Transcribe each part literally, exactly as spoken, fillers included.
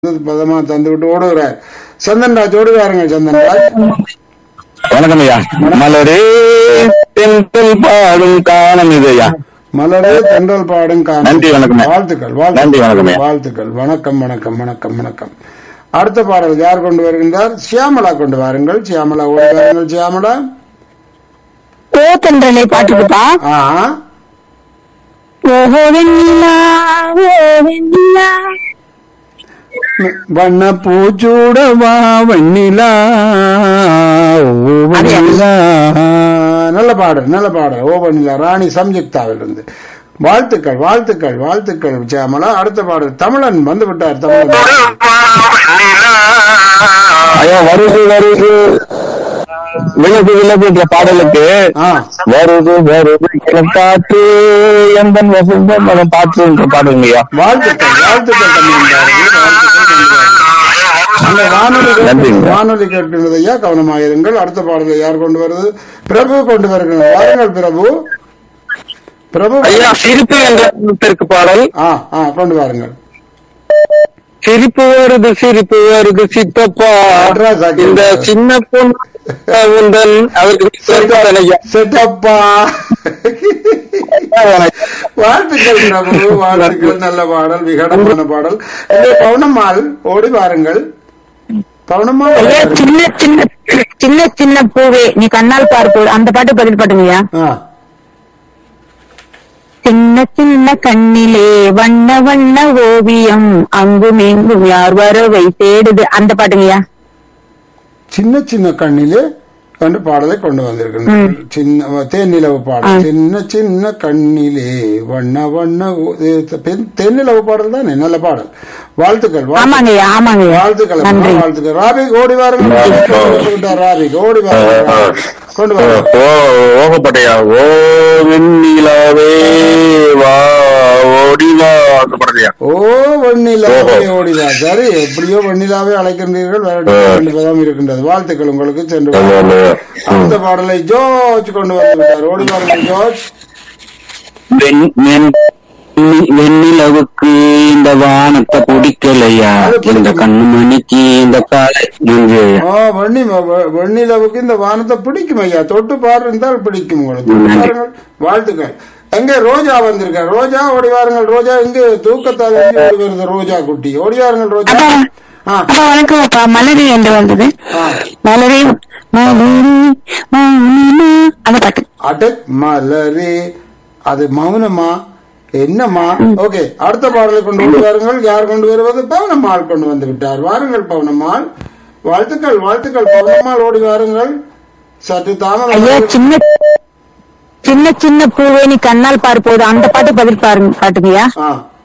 பதமா தந்து விட்டு ஓடுகிறார். சந்தன்ராஜ் ஓடுவாருங்க. சந்தன்ராஜ் வணக்கம் ஐயா. மலரே தென்றல் பாடும் காலம் இது ஐயா. மலரே தென்றல் பாடும் காலம். நன்றி, வணக்கம். வாழ்த்துக்கள் நன்றி, வணக்கம். வாழ்த்துக்கள் வாழ்த்துக்கள். வணக்கம் வணக்கம் வணக்கம் வணக்கம். அடுத்த பாடல் யார் கொண்டு வருகின்றார்? சியாமலா கொண்டு வாருங்கள். சியாமலா ஓடி வாருங்கள். சியாமலா ஓ தென்றலை பாட்டுக்குப்பா. ஆ ஓஹோ வெண்ணிலா ஓ வெண்ணிலா வண்ண பூச்சூடவா வெண்ணிலா ஓ வெண்ணிலா. நல்ல பாடல் நல்ல பாடல். ஓ வெண்ணிலா ராணி சம்யுக்தாவில் இருந்து. வாழ்த்துக்கள் வாழ்த்துக்கள் வாழ்த்துக்கள் சியாமலா. அடுத்த பாடல் தமிழன் வந்து விட்டார். தமிழன் ஐயா வருது வருது விலகு விலகு என்ற பாடலுக்கு ஆ வருது வருது இளம் காற்று எந்தன் வசந்தம் அதன் பாற்று என்ற பாடல் ஐயா. வாழ்த்துக்கள் வாழ்த்துக்கள் தமிழன் அந்த வானொலி கேட்க- நன்றிங்க. வானொலி கேட்கின்றது ஐயா, கவனமாக இருங்கள். அடுத்த பாடலை யார் கொண்டு வருது? பிரபு கொண்டு வருகிறார். வாருங்கள் பிரபு. பிரபு ஐயா சிரிப்பு என்ற பாடல். ஆ ஆ கொண்டு வாருங்கள். சிரிப்பு வருது சிரிப்பு வருது சித்தப்பா அட்ரஸ் ஆக்கி இந்த சின்ன பொண்ணு உந்தன் அவருக்கு ஐயா. செட்டப்பா. வாழ்த்துக்கள் பிரபு வாழ்த்துக்கள். நல்ல பாடல், விகடமான பாடல். இங்கே பவுனம்மாள் ஓடி வாருங்கள். பவுனம்மாள் ஓடி ஐயா வாருங்கள். சின்ன சின்ன சின்ன சின்ன பூவே நீ கண்ணால் பார்ப்போம் அந்த பாட்டு பதில் பாட்டுங்கய்யா. ஆ சின்ன சின்ன கண்ணிலே வண்ண வண்ண ஓவியம் அங்கும் இங்கும் யார் வரவை தேடுது அந்த பாட்டுங்கய்யா. சின்ன சின்ன கண்ணிலே கண்டு பாடலை கொண்டு வந்திருக்கின்றனர். சின்ன தேனிலவு பாடல். சின்ன சின்ன கண்ணிலே வண்ண வண்ண ஓ- இது பெண் தேனிலவு பாடல் தானே. நல்ல பாடல். வாழ்த்துக்கள் வாழ்த்துக்கள். ஆமாங்கய்யா ஆமாங்கய்யா வாழ்த்துக்கள் அம்மா, நன்றி. வாழ்த்துக்கள். ராபிக் ஓடி வாருங்கள். ராபிக் ஓடி வாருங்கள். கொண்டு வாருங்கள். ஓ ஓகப்பட்டையா ஓ வெண்ணிலாவே வா ஓடிவா அந்த படத்தையா. ஓ வெண்ணிலாவே ஓடிவா. சரி, எப்படியோ வெண்ணிலாவே அழைக்கின்றீர்கள். வேற ரெண்டு பதம் இருக்கின்றது. வாழ்த்துக்கள் உங்களுக்கு. சென்று வாருங்கள். அந்த பாடலை ஜோர்ஜ் கொண்டு வந்து விட்டார். ஓடி வாருங்கள் ஜோர்ஜ். வெண்- வெண்- வெண்ணிலவுக்கு இந்த வானத்தை பிடிக்கலையா இந்த கண்ணு மணிக்கு இந்த காலை நன்றி ஐயா. ஆ, வெண்ணி வெ- வெண்ணிலவுக்கு இந்த வானத்தை பிடிக்கும் ஐயா. தொட்டு பாரு இருந்தால் பிடிக்கும் உங்களுக்கு. நன்றி. பாருங்கள். வாழ்த்துக்கள். எங்க ரோஜா வந்திருக்கார். ரோஜா ஓடி வாருங்கள். ரோஜா இங்கு தூக்கத்தால் இருந்து ஓடி வருது. ரோஜா குட்டி ஓடி வாருங்கள். ரோஜா அப்பா ஆ அப்பா வணக்கம் அப்பா. மலரி என்று வந்தது. ஆ. மலரி மலரி மௌனமா அந்த பாட்டு. அட மலரே அது மௌனமா என்னம்மா. ஓகே, அடுத்த பாடலை கொண்டு வந்து வாருங்கள். யார் கொண்டு வருவது? பவுனம்மாள் கொண்டு வந்து விட்டார். வாருங்கள் பவுனம்மாள். வாழ்த்துக்கள் வாழ்த்துக்கள். பவுனம்மாள் ஓடி வாருங்கள். சற்று ஐயா தாமதம். சின்ன சின்ன சின்ன பூவே நீ கண்ணால் பார்ப்போது அந்த பாட்டு பதில் பாருங்க பாட்டுங்கய்யா. ஆ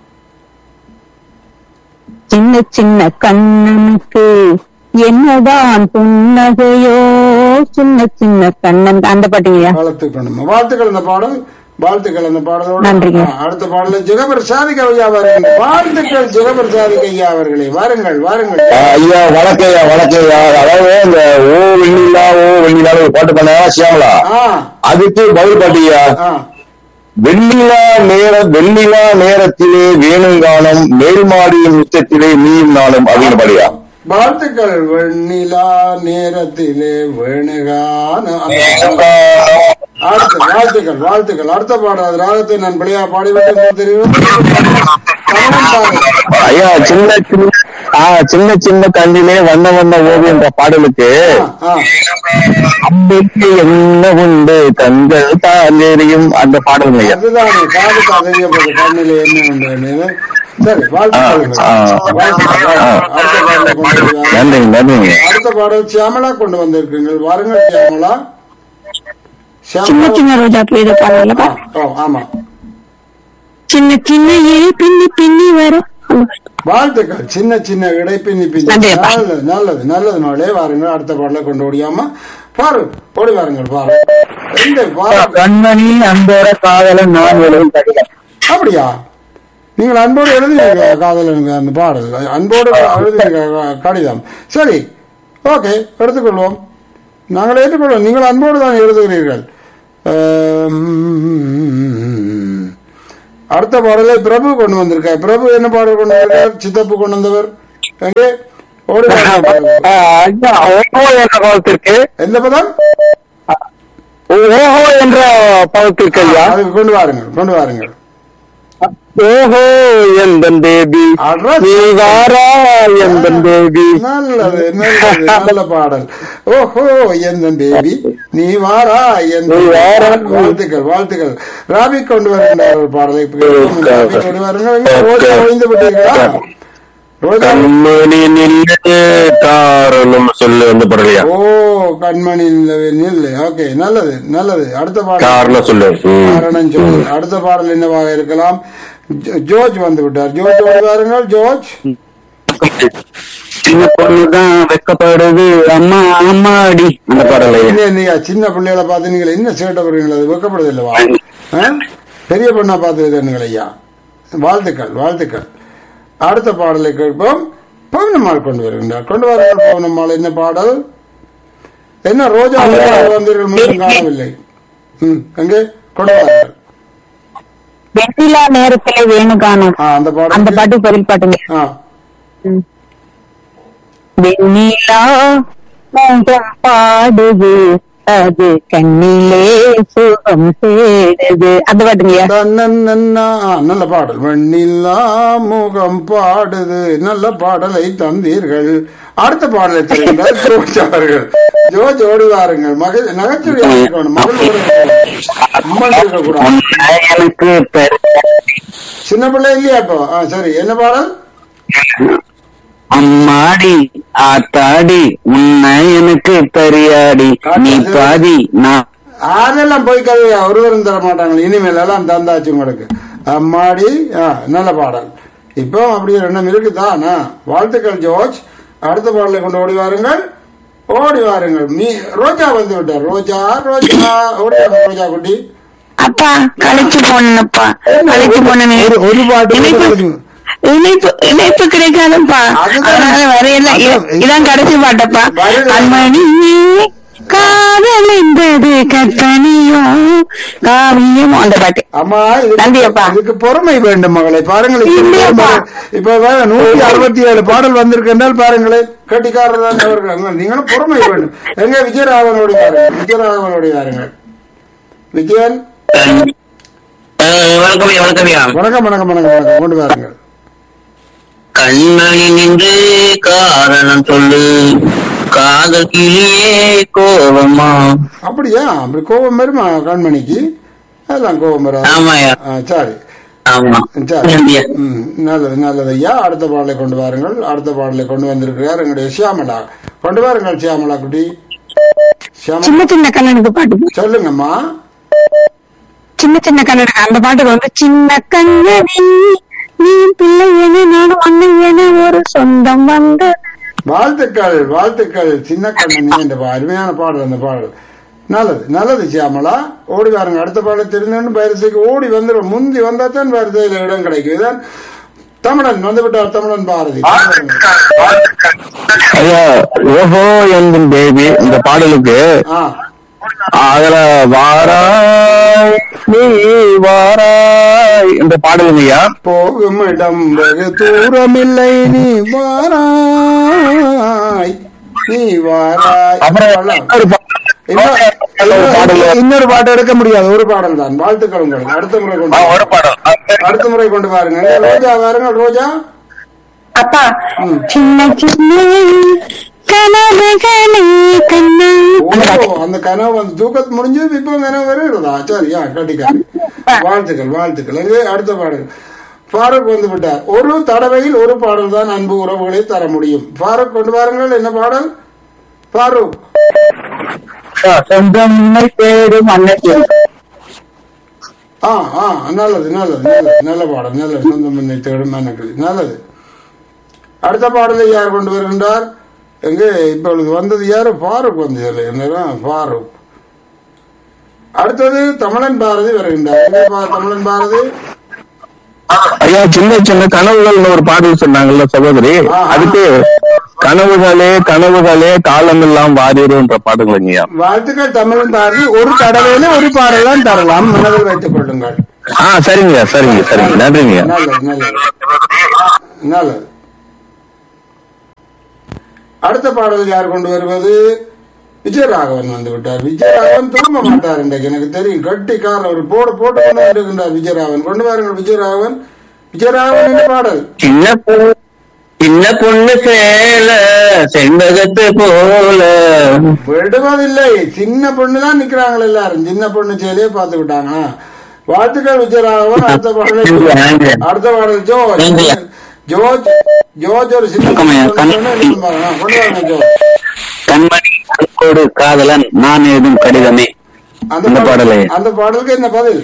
சின்ன சின்ன கண்ணனுக்கு என்னதான் புன்னகையோ சின்ன சின்ன கண்ணன் அந்த பாட்டுங்கய்யா. வாழ்த்துக்கள் வாழ்த்துக்கள். அந்த பாடல் வாழ்த்துக்கள். அந்த பாடலோடு நன்றிங்க. ஆ, அடுத்த பாடல ஜெகபர் சாதிக் ஐயா வாருங்கள். வாழ்த்துக்கள் ஜெகபர் சாதிக் ஐயா அவர்களே. வாருங்கள் வாருங்கள். ஐயா வணக்கையா வணக்கையா. அதாவது இந்த ஓ வெண்ணிலா ஓ வெண்ணிலா ஒரு பாட்டு பண்ண சியாமலா ஆ அதுக்கு பதில் பாட்டியா. ஆ வெண்ணிலா நேர வெண்ணிலா நேரத்திலே வேணுங்காலம் மேல்மாடியின் உச்சத்திலே நீயும் நாளும் அப்படின்னு பாடியா. வாழ்த்துக்கள். வெண்ணிலா நேரத்திலே வேணுகான அடுத்த வாழ்த்துக்கள் வாழ்த்துக்கள். அடுத்த பாடல் அது ராகத்தை நான் பிள்ளையா பாடிவிட்டு தெரியும். ஐயா சின்ன சின்ன ஆ சின்ன சின்ன கண்ணிலே வண்ண வண்ண ஓவியம் என்ற பாடலுக்கு அம்பிக்கு என்ன உண்டு கண்கள் தான் எரியும் அந்த பாடல் ஐயா. அதுதான் காதுக்கு அறியப்பட்ட கண்ணிலே என்ன உண்டு. சரி, வாழ்த்துக்கள். ஆ, ஆ. வாழ்த்துக்கள். அடுத்த பாடலை கொண்டு வருவார். நன்றிங்க நன்றிங்க. அடுத்த பாடல் சியாமலா கொண்டு வந்திருக்கீங்கள். வாருங்கள் சியாமலா. சின்ன சியாமலா. சின்ன ரோஜா பூ பாருங்கப்பா. ஆ, ஓ, ஆமா. சின்ன சின்ன ஏ பின்னி பின்னி வரும் வாழ்த்துக்கள். சின்ன சின்ன இடை பின்னி பின்னி. நன்றி அப்பா. நல்லது நல்லது நல்லது நாளே. வாருங்கள். அடுத்த பாடலை கொண்டு ஓடியாம பாரு ஓடி வாருங்கள். பாரு இந்த பாரு. கண்மணி அன்போட காதலன் நான் எழுதும் கடிதம். அப்படியா? நீங்கள் அன்போடு எழுதுவீங்க காதலனுக்கு அந்த பாடல். அன்போடு எழுதுவீங்க கடிதம். சரி, ஓகே, எடுத்துக்கொள்வோம். நாங்கள் ஏற்றுக்கொள்வோம். நீங்கள் அன்போடு தான் எழுதுகிறீர்கள். அடுத்த பாடலை பிரபு கொண்டு வந்திருக்கார். பிரபு என்ன பாடல் கொண்டு வந்திருக்கார்? சித்தப்பு கொண்டு வந்தவர் எங்கே ஓடி வாருங்கள். ஐயா, ஓஹோ என்ற பதத்திற்கு எந்த பதம்? ஓஹோ என்ற பதத்திற்கு ஐயா. அதுக்கு கொண்டு வாருங்கள், கொண்டு வாருங்கள். ஓஹோ எந்தன் பேபி நீ வாரா எந்தன் பேபி. நல்லது, நல்லது, நல்ல பாடல். ஓஹோ எந்தன் பேபி நீ வாரா எந்த வாழ்த்துக்கள், வாழ்த்துக்கள். ராபி கொண்டு வருகின்றார் ஒரு பாடலை. ராபி கொண்டு வாருங்கள். ரோஜா ஒழிந்து விட்டீர்களா? ரோஜா கண்மணி நில்லு காரணம் சொல்லு வந்து படலையா? ஓ கண்மணி நில்லு. ஓகே, நல்லது, நல்லது. அடுத்த பாடல் காரணம் சொல்லு. காரணம் சொல்லு. அடுத்த பாடல் என்னவாக இருக்கலாம்? ஜோ- ஜோர்ஜ் வந்து விட்டார். ஜோர்ஜ் வருவாருங்கள். ஜோர்ஜ் சின்ன பொண்ணுதான் வெக்கப்படுது அம்மா அம்மாடி அந்த பாடலை. என்ன நீங்க சின்ன பிள்ளைகளை பார்த்து நீங்கள் என்ன சேட்டை வருவீங்களா? அது வெக்கப்படுது இல்லவா? ஆ? பெரிய பொண்ணா பார்த்து ஐயா. வாழ்த்துக்கள், வாழ்த்துக்கள். அடுத்த பாடலை கேட்போம். பவுனம்மாள் கொண்டு வருகின்றார். கொண்டு வாருங்கள் பவுனம்மாள். என்ன பாடல்? என்ன ரோஜா வந்தீர்கள் மீண்டும் காணவில்லை. ம், எங்கே கொண்டு வாருங்கள். வெண்ணிலா நேரத்திலே வேணுகானம். ஆ, அந்த பாடல். அந்த பாட்டு பதில் பாட்டுங்க. ஆ, ம். வெண்ணிலா மோகம் பாடுது அது கண்ணிலே சுகம் தேடுது அந்த பாட்டுங்கய்யா. தன்னன்னா. ஆ, நல்ல பாடல். வெண்ணிலா முகம் பாடுது. நல்ல பாடலை தந்தீர்கள். அடுத்த பாடலை தெரிந்தால் ஜோர்ஜ் அவர்கள். ஜோர்ஜ் ஓடி வாருங்கள். மகள் நகைச்சுவையாக இருக்கணும். மகள் ஓட இருக்கக்கூடாது. எனக்கு சின்ன பிள்ளை இல்லையா இப்போ? ஆ, சரி. என்ன பாடல்? அம்மாடி ஆத்தாடி உன்னை எனக்கு தெரியாடி நீ பாதி நான். அதெல்லாம் போய் கதையா ஒருவரும் தர மாட்டாங்க. இனிமேல் எல்லாம் தந்தாச்சு உங்களுக்கு. அம்மாடி. ஆ, நல்ல பாடல். இப்போ அப்படியே ரெண்டும் இருக்குதானா? வாழ்த்துக்கள் ஜோர்ஜ். அடுத்த பாடலை கொண்டு ஓடி வாருங்கள், ஓடி வாருங்கள். மீ ரோஜா வந்து விட்டார். ரோஜா, ரோஜா ஓடி வாருங்க ரோஜா குட்டி. அப்பா கழிச்சு போனப்பா, கழிச்சு போனே. ஒரு- ஒரு பாட்டு இணைப்பு இணைப்பு இணைப்பு கிடைக்காதப்பா. அதுதான். அதனால வரையில அதான். இதான் கடைசி பாட்டப்பா. வரையில. கண்மணி காதல் என்பது கற்பனையும் காவியமும் அந்த பாட்டு. அம்மா, இதுக்கு- நன்றி அப்பா. இதுக்கு பொறுமை வேண்டும் மகளை. பாருங்கள், இல்லையப்பா. இப்ப வே- நூத்தி அறுபத்தி ஏழு பாடல் வந்திருக்கு என்றால் பாருங்களேன். கட்டிக்காரர் அவர்கள். நீங்களும் பொறுமை வேண்டும். எங்க விஜயராகவனோடு வாருங்கள், விஜயராகவனோடு வாருங்கள். விஜயன் வணக்கம் வணக்கம். வணக்கம், வணக்கம், வணக்கம், வணக்கம். கொண்டு வாருங்கள். கண்மணி நின்று காரணம் சொல்லு காதல் கிளியே கோபமா. அப்படியா? அப்படி கோபம் வருமா கண்மணிக்கு? அதெல்லாம் கோபம் வராது. ஆமாயா. ஆ, சரி, ஆமா. சரி. ம், நல்லது, நல்லது ஐயா. அடுத்த பாடலை கொண்டு வாருங்கள். அடுத்த பாடலை கொண்டு வந்திருக்கிறார் எங்களுடைய சியாமலா. கொண்டு வாருங்கள் சியாமலா குட்டி. சியாமலா சின்ன சின்ன கண்ணனுக்கு பாட்டு. சொல்லுங்கம்மா. சின்ன சின்ன கண்ணனுக்கு அந்த பாட்டுக்கு வந்து சின்ன கண்ணனி நீ பிள்ளை என நானும் அண்ணன் என ஒரு சொந்தம் வந்து. வாழ்த்துக்கள், வாழ்த்துக்கள். சின்ன கண்ணனி என்ற பா- அருமையான பாடல் அந்த பாடல். நல்லது, நல்லது சியாமலா. ஓடி வாருங்க. அடுத்த பாடல் தெரிஞ்சு வரிசைக்கு ஓடி வந்துடும். முந்தி வந்தா தான் வரிசையில இடம் கிடைக்கும். இதான் தமிழன் வந்து விட்டார். தமிழன் பாரதி. ஐயா, ஓஹோ என் பேபி இந்த பாடலுக்கு ஆ, அதுல வாராய் நீ வாராய் இந்த பாடலுங்கய்யா. போகும் இடம் வெகு தூரமில்லை நீ வாராய், நீ வாராய். அப்புறம் இன்னொரு பா- இன்னொரு- ஒரு பாடல் இன்னொரு பாட்டு எடுக்க முடியாது. ஒரு பாடல் தான். வாழ்த்துக்கள் உங்களுக்கு. அடுத்த முறை கொண்டு ஆ, ஒரு பாடல் அடுத்த முறை கொண்டு பாருங்க. ரோஜா வாருங்க. ரோஜா. அப்பா ம். சின்ன சின்ன கனவுகளே கண்ணா ஓ, அந்த கனவு வந்து தூக்கத்து முடிஞ்சு இப்ப கனவு வருகிறதா? சரியா, கட்டிக்கா. வாழ்த்துக்கள், வாழ்த்துக்கள். அங்கே அடுத்த பாடல். ஃபாரூக் வந்து விட்டார். ஒரு தடவையில் ஒரு பாடல் தான் அன்பு உறவுகளை தர முடியும். ஃபாரூக் கொண்டு வாருங்கள். என்ன பாடல் ஃபாரூக்? சொந்தம் பேரும் அன்னைக்கு. ஆ, ஆ, நல்லது, நல்லது, நல்லது. நல்ல பாடல், நல்லது. சொந்தம் என்னை தேடும் எனக்கு நல்லது. அடுத்த பாடலை யார் கொண்டு வருகின்றார்? எங்கே இப்பொழுது வந்தது யாரு? ஃபாரூக் வந்தது. என்னதான் ஃபாரூக். அடுத்தது தமிழன் பாரதி வருகின்றார். எங்கே பா- தமிழன் பாரதி? ஐயா, சின்ன சின்ன கனவுகள் ஒரு பாடல் சொன்னாங்கல்ல சகோதரி, ஆ, ஆ. அதுக்கு கனவுகளே கனவுகளே காலம் எல்லாம் வாரிடுன்ற பாடல் ஐயா. வாழ்த்துக்கள் தமிழன் பாரதி. ஒரு தடவையில ஒரு பாடல் தான் தரலாம், மனதில் வைத்துக் கொள்ளுங்கள். ஆ, சரிங்க சரிங்க சரிங்க. நன்றிங்க. நல்லது, நல்லது, நல்லது. அடுத்த பாடல் யார் கொண்டு வருவது? விஜயராகவன் வந்து விட்டார். விஜயராகவன் திரும்ப மாட்டார் இன்றைக்கு எனக்கு தெரியும். கட்டிக்காரர் ஒரு போடு போட்டு கொண்டு இருக்கின்றார் விஜயராகவன். கொண்டு வாருங்கள் விஜயராகவன். விஜயராகவன் இந்த பாடல். சின்ன பொண்ணு சின்ன பொண்ணு சேல செண்பகத்து போல விடுவதில்லை. சின்ன பொண்ணு தான் நிக்கிறாங்க எல்லாரும். சின்ன பொண்ணு சேலையே பார்த்து விட்டாங்க. வாழ்த்துக்கள் விஜயராகவன். அடுத்த பாடல் அடுத்த பாடல் ஜோர்ஜ் ஜோர்ஜ் ஜோர்ஜ் ஒரு சின்ன கொண்டு வாங்க ஜோர்ஜ். கண்மணி கண்கோடு காதலன் நான் எழுதும் கடிதமே. அந்த பாடலே அந்த பாடலுக்கு என்ன பதில்?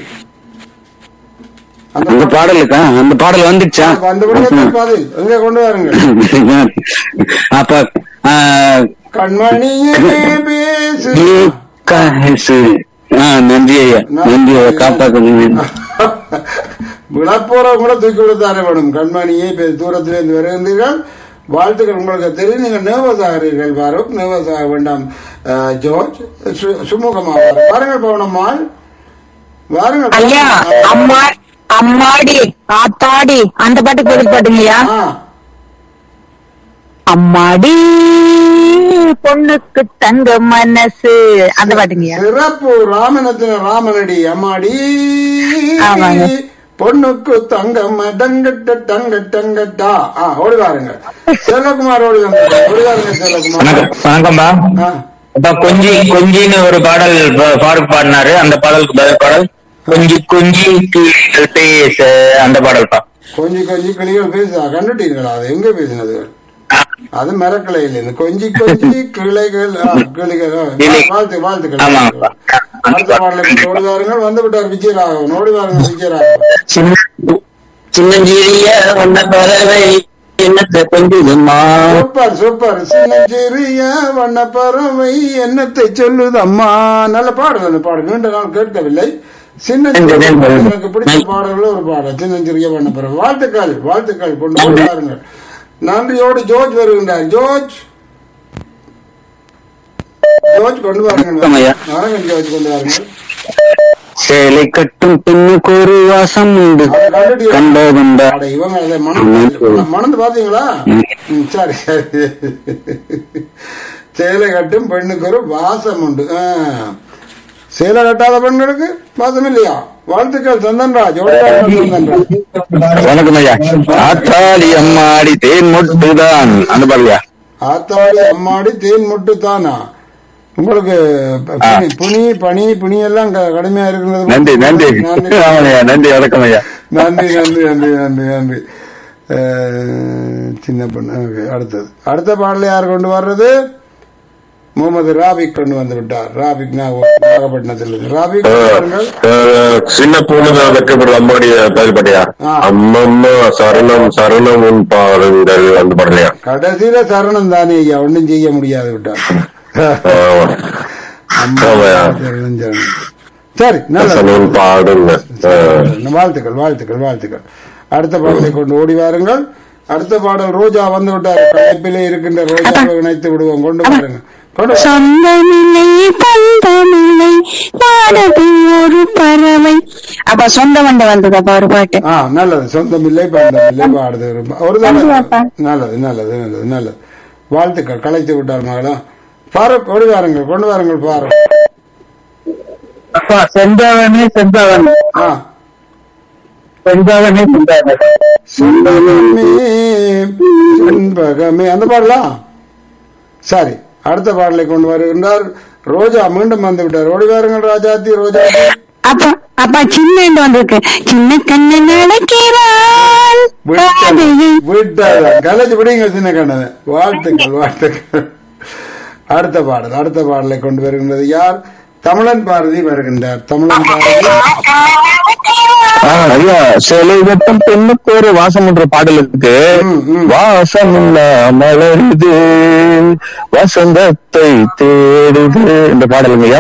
அந்த பாடலுக்கா அந்த பாடல் வந்துச்சா? அந்த பதில் எங்க கொண்டு வாருங்க. அப்ப கண்மணியே பேசு. நன்றி ஐயா, நன்றி ஐயா, காப்பாற்ற. விழப்போற கூட தூக்கி விடுத்தாரே வேணும். கண்மணியே தூரத்திலிருந்து வருகின்றீர்கள். வாழ்த்துக்கள். உங்களுக்கு தெரியும் நீங்கள் நர்வஸ் ஆகிறீர்கள். பாரும் நர்வஸ் ஆக வேண்டாம் ஜோர்ஜ். சுமூகமாக வாருங்கள் பவனம்மாள். வாருங்கள் ஐயா. அம்மா அம்மாடி ஆத்தாடி அந்த பாட்டுக்கு பதில் பாட்டுங்கய்யா. அம்மாடி பொண்ணுக்கு தங்க மனசு அந்த பாட்டுங்கய்யா. சிறப்பு. ராமனத்தின ராமனடி. அம்மாடி பொண்ணுக்கு தங்கம் டங்கட்ட டங்க டங்கட்டா. ஓடி வாருங்க செல்வகுமார். ஓடி வாங்க ஓடி வாருங்க செல்வகுமார். வணக்கம்பா. கொஞ்சி கொஞ்சின்னு ஒரு பாடல் ஃபாரூக் பாடினாரு. அந்த பாடலுக்கு பதில் பாடல் கொஞ்சி கொஞ்சி கிளிகள் பேச அந்த பாடல்பா. கொஞ்சி கொஞ்சி கிளிகள் பேச கண்டுட்டீங்களா? அது எங்க பேசினது? அது மரக்கிளையில் இருந்து கொஞ்சி கொஞ்சி கிளைகள் கிளிகள். வாழ்த்து வாழ்த்துக்கள். அடுத்த பாடலுக்கு ஓடி வாருங்கள். வந்து விட்டார் விஜயராகவன். ஓடி வாருங்க விஜயராகவன். சின்னஞ்சிறிய வண்ண பறவை என்னத்தை கொஞ்சுதம்மா. Super super. சின்னஞ்சிறிய வண்ண பறவை என்னத்தை சொல்லுதம்மா. நல்ல பாடல். அந்த பாடல் நீண்ட நாள் கேட்கவில்லை. சின்ன எனக்கு பிடிச்ச பாடல்கள் ஒரு பாடல் சின்னஞ்சிறிய வண்ண பறவை. வாழ்த்துக்கள் வாழ்த்துக்கள். கொண்டு வாருங்கள். நன்றியோடு ஜோர்ஜ் வருகின்றார். ஜோர்ஜ் ஜோர்ஜ் கொண்டு வாருங்கள். வணக்கம் ஜோர்ஜ் கொண்டு வாருங்கள். சேலை கட்டும் பெண்ணுக்கு ஒரு வாசம் உண்டு. இவங்க அதை மணந்து பாத்தீங்களா? சரி சரி. சேலை கட்டும் பெண்ணுக்கு ஒரு வாசம் உண்டு. சேலை கட்டாத பெண்களுக்கு வாசம் இல்லையா? வாழ்த்துக்கள் சந்தன்ராஜ். வணக்கம் ஐயா. ஆத்தாடி அம்மாடி தேன் மொட்டுதான் அந்த பாடலையா? ஆத்தாடி அம்மாடி தேன் மொட்டு தானா? உங்களுக்கு புனி பனி புனி எல்லாம் கடுமையா இருக்கிறது. நன்றி நன்றி நன்றி. வணக்கம் ஐயா. நன்றி நன்றி நன்றி நன்றி நன்றி. சின்ன பொண்ணு. அடுத்தது அடுத்த பாடல யார் கொண்டு வர்றது? முகமது ராபிக் கொண்டு வந்து விட்டார். ராபிக் நாகப்பட்டினத்தில். ராபிக் சின்ன பொண்ணு வைக்கப்படுற அம்மாடிய பதில்பட்டியா? அம்மம்மா சரணம் சரணம் உன் பாருங்கள் அந்த பாடலையா? கடைசியில சரணம் தானே ஐயா, ஒன்னும் செய்ய முடியாது விட்டார். சரி பாடுங்க. வாழ்த்துக்கள் வாழ்த்துக்கள் வாழ்த்துக்கள். அடுத்த பாடலை கொண்டு ஓடி வாருங்கள். அடுத்த பாடல் ரோஜா வந்து விட்டார். கலைப்பிலே இருக்கின்ற ரோஜாவை இணைத்து விடுவோம். கொண்டு வாருங்க. சொந்தமில்லை பந்தமில்லை பாடது ஒரு பறவை. அப்ப சொந்த வண்ட வந்ததப்பா ஒரு பாட்டு. நல்லது. சொந்தமில்லை பந்தமில்லை பாடுது ஒரு நல்லது நல்லது நல்லது நல்லது. வாழ்த்துக்கள். கலைத்து விட்டார் மகளா. பாரூக் ஓடி வாருங்கள். கொண்டு வாருங்கள் பாரூக். செந்தாவனே செந்தாவன் செந்தாவனே செந்தாவன் செந்தாவனே செண்பகமே அந்த பாடலாம். சரி அடுத்த பாடலை கொண்டு வருகின்றார். ரோஜா மீண்டும் வந்து விட்டார். ஓடி வாருங்கள் ராஜாத்தி. ரோஜா அப்பா அப்பா சின்ன வந்திருக்கு. சின்ன கண்ணு நடக்கிறாள் விட்டார். கலைச்சு விடுங்க சின்ன கண்ணு. வாழ்த்துக்கள் வாழ்த்துக்கள். அடுத்த பாடல் அடுத்த பாடலை கொண்டு வருகின்றது யார்? தமிழன் பாரதி வருகின்றார். தமிழன் பாரதி. ஐயா சேலை கட்டும் பெண்ணுக்கு ஒரு வாசம் என்ற பாடலுக்கு வாசம் மலருது வசந்தத்தை தேடுது இந்த பாடலுங்கய்யா.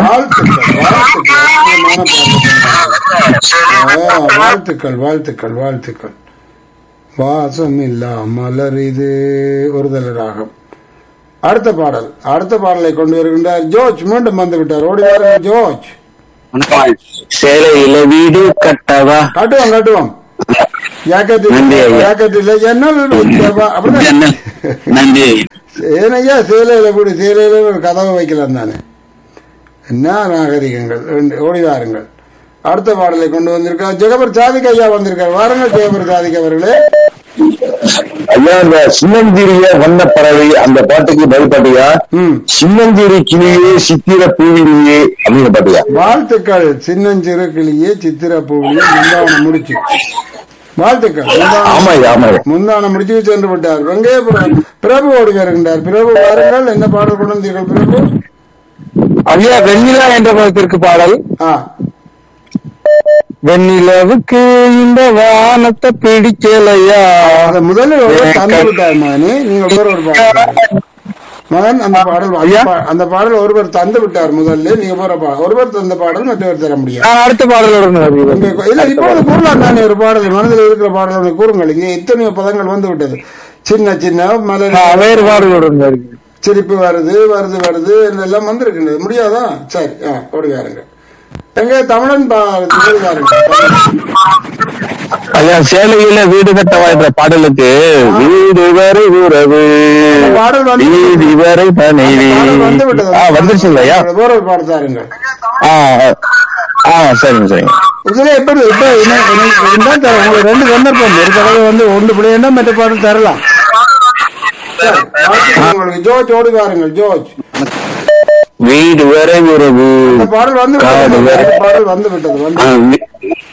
வாழ்த்துக்கள் வாழ்த்துக்கள் வாழ்த்துக்கள். வாசம் இல்லா மலருது ஒருதல் ராகம். அடுத்த பாடல் அடுத்த பாடலை கொண்டு வருகின்றார் ஜோர்ஜ். மீண்டும் வந்து விட்டார். ஓடி வாருங்கள் ஜோர்ஜ். சேலையில வீடு கட்டவா? கட்டுவோம் கட்டுவோம் ஜாக்கெட் நன்றி ஐயா. ஜாக்கெட் இல்ல ஜன்னல் அப்படிதான். ஜன்னல். நன்றி ஐயா. ஏனையா சேலையில கூடி சேலையில ஒரு கதவை வைக்கலாம் தானே. என்ன நாகரிகங்கள். ரெண்டு ஓடி வாருங்கள். அடுத்த பாடலை கொண்டு வந்திருக்கார் ஜெகபர் சாதிக் ஐயா வந்திருக்கார். வாருங்கள் ஜெகபர் சாதிக் அவர்களே. ஐயா இந்த சின்னஞ்சிறிய வண்ண பறவை அந்த பாட்டுக்கு பதில் பாட்டியா? ம். சின்னஞ்சிறு கிளியே சித்திர பூவிலியே அப்படிங்கிற பாட்டியா? வாழ்த்துக்கள். சின்னஞ்சிறு கிளியே சித்திர பூவிலே முந்தான முடிச்சு. வாழ்த்துக்கள். ஆமா ஐயா, ஆமா ஐயா. முந்தான முடிச்சு சென்று விட்டார். வெங்கயபுரம் பிரபு ஓடி வருகின்றார். பிரபு வாருங்கள். என்ன பாடல் கொண்டு வந்தீர்கள் பிரபு? ஐயா வெண்ணிலா என்ற பதத்திற்கு பாடல். ஆ வெண்ணிலவுக்கு இந்த வானத்தை பிடிக்கலையா. அதை முதலில் ஒருவர் தந்து விட்டார் மகனே. நீங்கள் வேற ஒரு பாடல் மகன் அந்த பாடல் அந்த- அந்த பாடல் ஒருவர் தந்து விட்டார் முதல்ல. நீங்க போற பாடல் ஒருவர் தந்த பாடல் மற்றவர் தர முடியாது. நான் அடுத்த பாடலுடன் வருகிறேன். உங்க- இல்ல இப்பொழுது கூறலாம் தானே ஒரு பாடல் மனதில் இருக்கிற பாடல் கூறுங்கள். இங்கே எத்தனையோ பதங்கள் வந்து விட்டது. சின்ன சின்ன மலர் நான் வேறு பாடலுடன் வருகிறேன். சிரிப்பு வருது வருது வருது எல்லாம் வந்திருக்கின்றது. முடியாதா? சரி. ஆ ஓடி வாருங்க. எங்க தமிழன் பாருங்க. ஐயா சேலையில வீடு கட்டவா என்ற பாடலுக்கு வீடு வரை உறவு பாடல் வந்து வீடு வரை மனைவி வந்து விட்டது. ஆ வந்துருச்சுங்களா ஐயா? வேற ஒரு பாடல் தாருங்க. ஆ ஆ சரிங்க சரிங்க. இதுல எப்படி இப்ப என்ன- என்ன- என்ன தர- உங்களுக்கு ரெண்டு சந்தர்ப்பம். ஒரு தடவை வந்து ஒன்று பிள்ளைன்னா மற்ற பாடல் தரலாம். சரி, வாழ்த்துக்கள் உங்களுக்கு. ஜோர்ஜ் ஓடி வாருங்கள். ஜோர்ஜ் வீடு வரை உறவு இந்த பாடல் வந்து காடு விட்டது. வரை இந்த பாடல் வந்து விட்டது வந்து ஆ, வீ-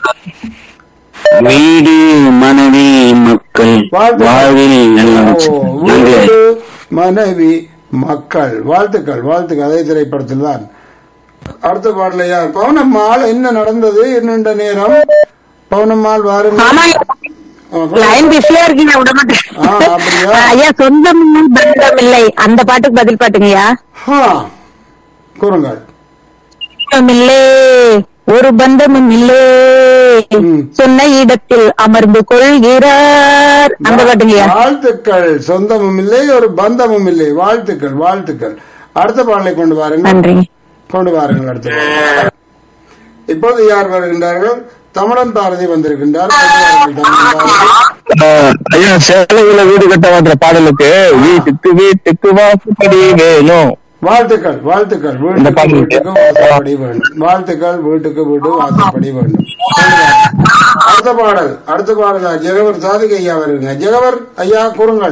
வீடு மனைவி மக்கள் வாழ்வில் எல்லாம் ஓ, நன்றி ஐயா. வீடு, மனைவி மக்கள். வாழ்த்துக்கள் வாழ்த்துக்கள். அதே திரைப்படத்தில் தான். அடுத்த பாடல யார்? பவுனம்மாள். என்ன நடந்தது என்னென்ற நேரம்? பவுனம்மாள் வாருங்கள். ஆமா ஆ, லைன் பிஸியா இருக்கீங்க விட மாட்டேன். ஆ, அப்படியா? ஐயா சொந்தம் பந்தம் இல்லை அந்த பாட்டுக்கு பதில் பாட்டுங்கய்யா. ஆ, கூறுங்கள். சொந்தம் இல்லே ஒரு பந்தமும் இல்லே ம். சொன்ன இடத்தில் அமர்ந்து கொள்கிறார் அந்த பாட்டுங்கய்யா. வாழ்த்துக்கள். சொந்தமும் இல்லை ஒரு பந்தமும் இல்லை. வாழ்த்துக்கள் வாழ்த்துக்கள். அடுத்த பாடலை கொண்டு வாருங்கள். நன்றி. கொண்டு வாருங்கள் அடுத்த பாடல். இப்போது யார் வருகின்றார்கள்? தமிழன் பாரதி வந்திருக்கின்றார். கொண்டு வாருங்கள் தமிழன் பாரதி. ஆ, ஐயா சேலையில வீடு கட்டவா என்ற பாடலுக்கு வீட்டுக்கு வீட்டுக்கு வாசப்படி வேணும். வாழ்த்துக்கள் வாழ்த்துக்கள். இந்த வீட்டுக்கு பாடல் வீட்டுக்கு வாசப்படி வேண்டும். வாழ்த்துக்கள். வீட்டுக்கு வீட்டு வாசப்படி வேண்டும். அடுத்த பாடல் அடுத்த பாடல் ஜெகவர் சாதிக் ஐயா வருங்க. ஜெகவர் ஐயா கூறுங்கள்.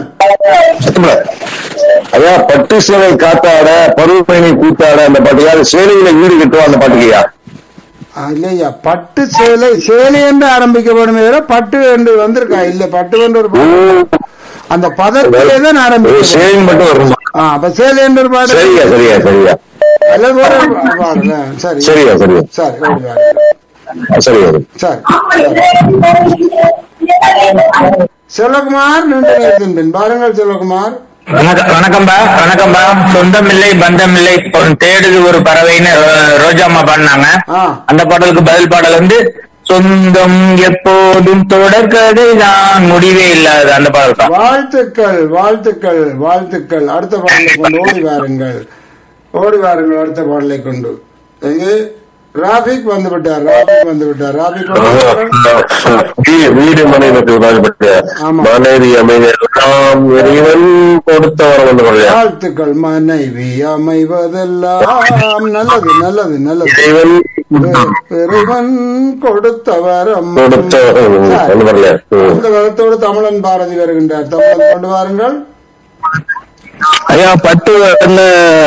ஐயா பட்டு சேலை காத்தாட பருவப்பயணி கூத்தாட அந்த பாட்டியா? சேலையில வீடு கட்டுவா அந்த பாட்டுக்கையா? ஆ, இல்லையா பட்டு சேலை சேலை என்று ஆரம்பிக்க வேண்டும். பட்டு என்று வந்திருக்கா? இல்ல பட்டு என்று ஒரு பாடல். அந்த பதத்திலே தான் ஆரம்பிக்க. சேலை மட்டும் வருமா? ஆ, அப்ப சேலை என்று ஒரு பாடல். சரியா சரியா சரியா அல்லது வேற ஒரு பாடல். ஆ, சரி சரியா சரியா சரி ஓடி வாருங்கள். சரியா சரி செல்வகுமார் நீண்ட நேரத்தின் பின் பாருங்கள். செல்வகுமார் வணக்கம் வணக்கம்பா வணக்கம்பா. சொந்தம் இல்லை பந்தம் இல்லை தேடுது ஒரு பறவைன்னு ரோ- ரோஜாம்மா பாடினாங்க. ஆ அந்த பாடலுக்கு பதில் பாடல் வந்து சொந்தம் எப்போதும் தொடர்கதை தான் முடிவே இல்லாது அந்த பாடல் தான். வாழ்த்துக்கள் வாழ்த்துக்கள் வாழ்த்துக்கள். அடுத்த பாடலை கொண்டு ஓடி வாருங்கள். ஓடி வாருங்கள் அடுத்த பாடலை கொண்டு. எங்கே ராபிக் வந்து விட்டார். ராபிக் வந்து விட்டார். ராபிக் வந்து விட்டார். வீ- வீடு மனைவி பாடுபட்ட ஆமா. மனைவி அமைவெல்லாம் இறைவன் கொடுத்த வரம் வந்து கொள்ளையா? வாழ்த்துக்கள். மனைவி அமைவதெல்லாம் நல்லது நல்லது நல்லது. இறைவன் இறைவன் கொடுத்த வரம். கொடுத்த வரம் வந்து வரலையா? ம். அந்த வரத்தோடு தமிழன் பாரதி வருகின்றார். தமிழன் கொண்டு வாருங்கள். ஐயா பட்டு என்ன,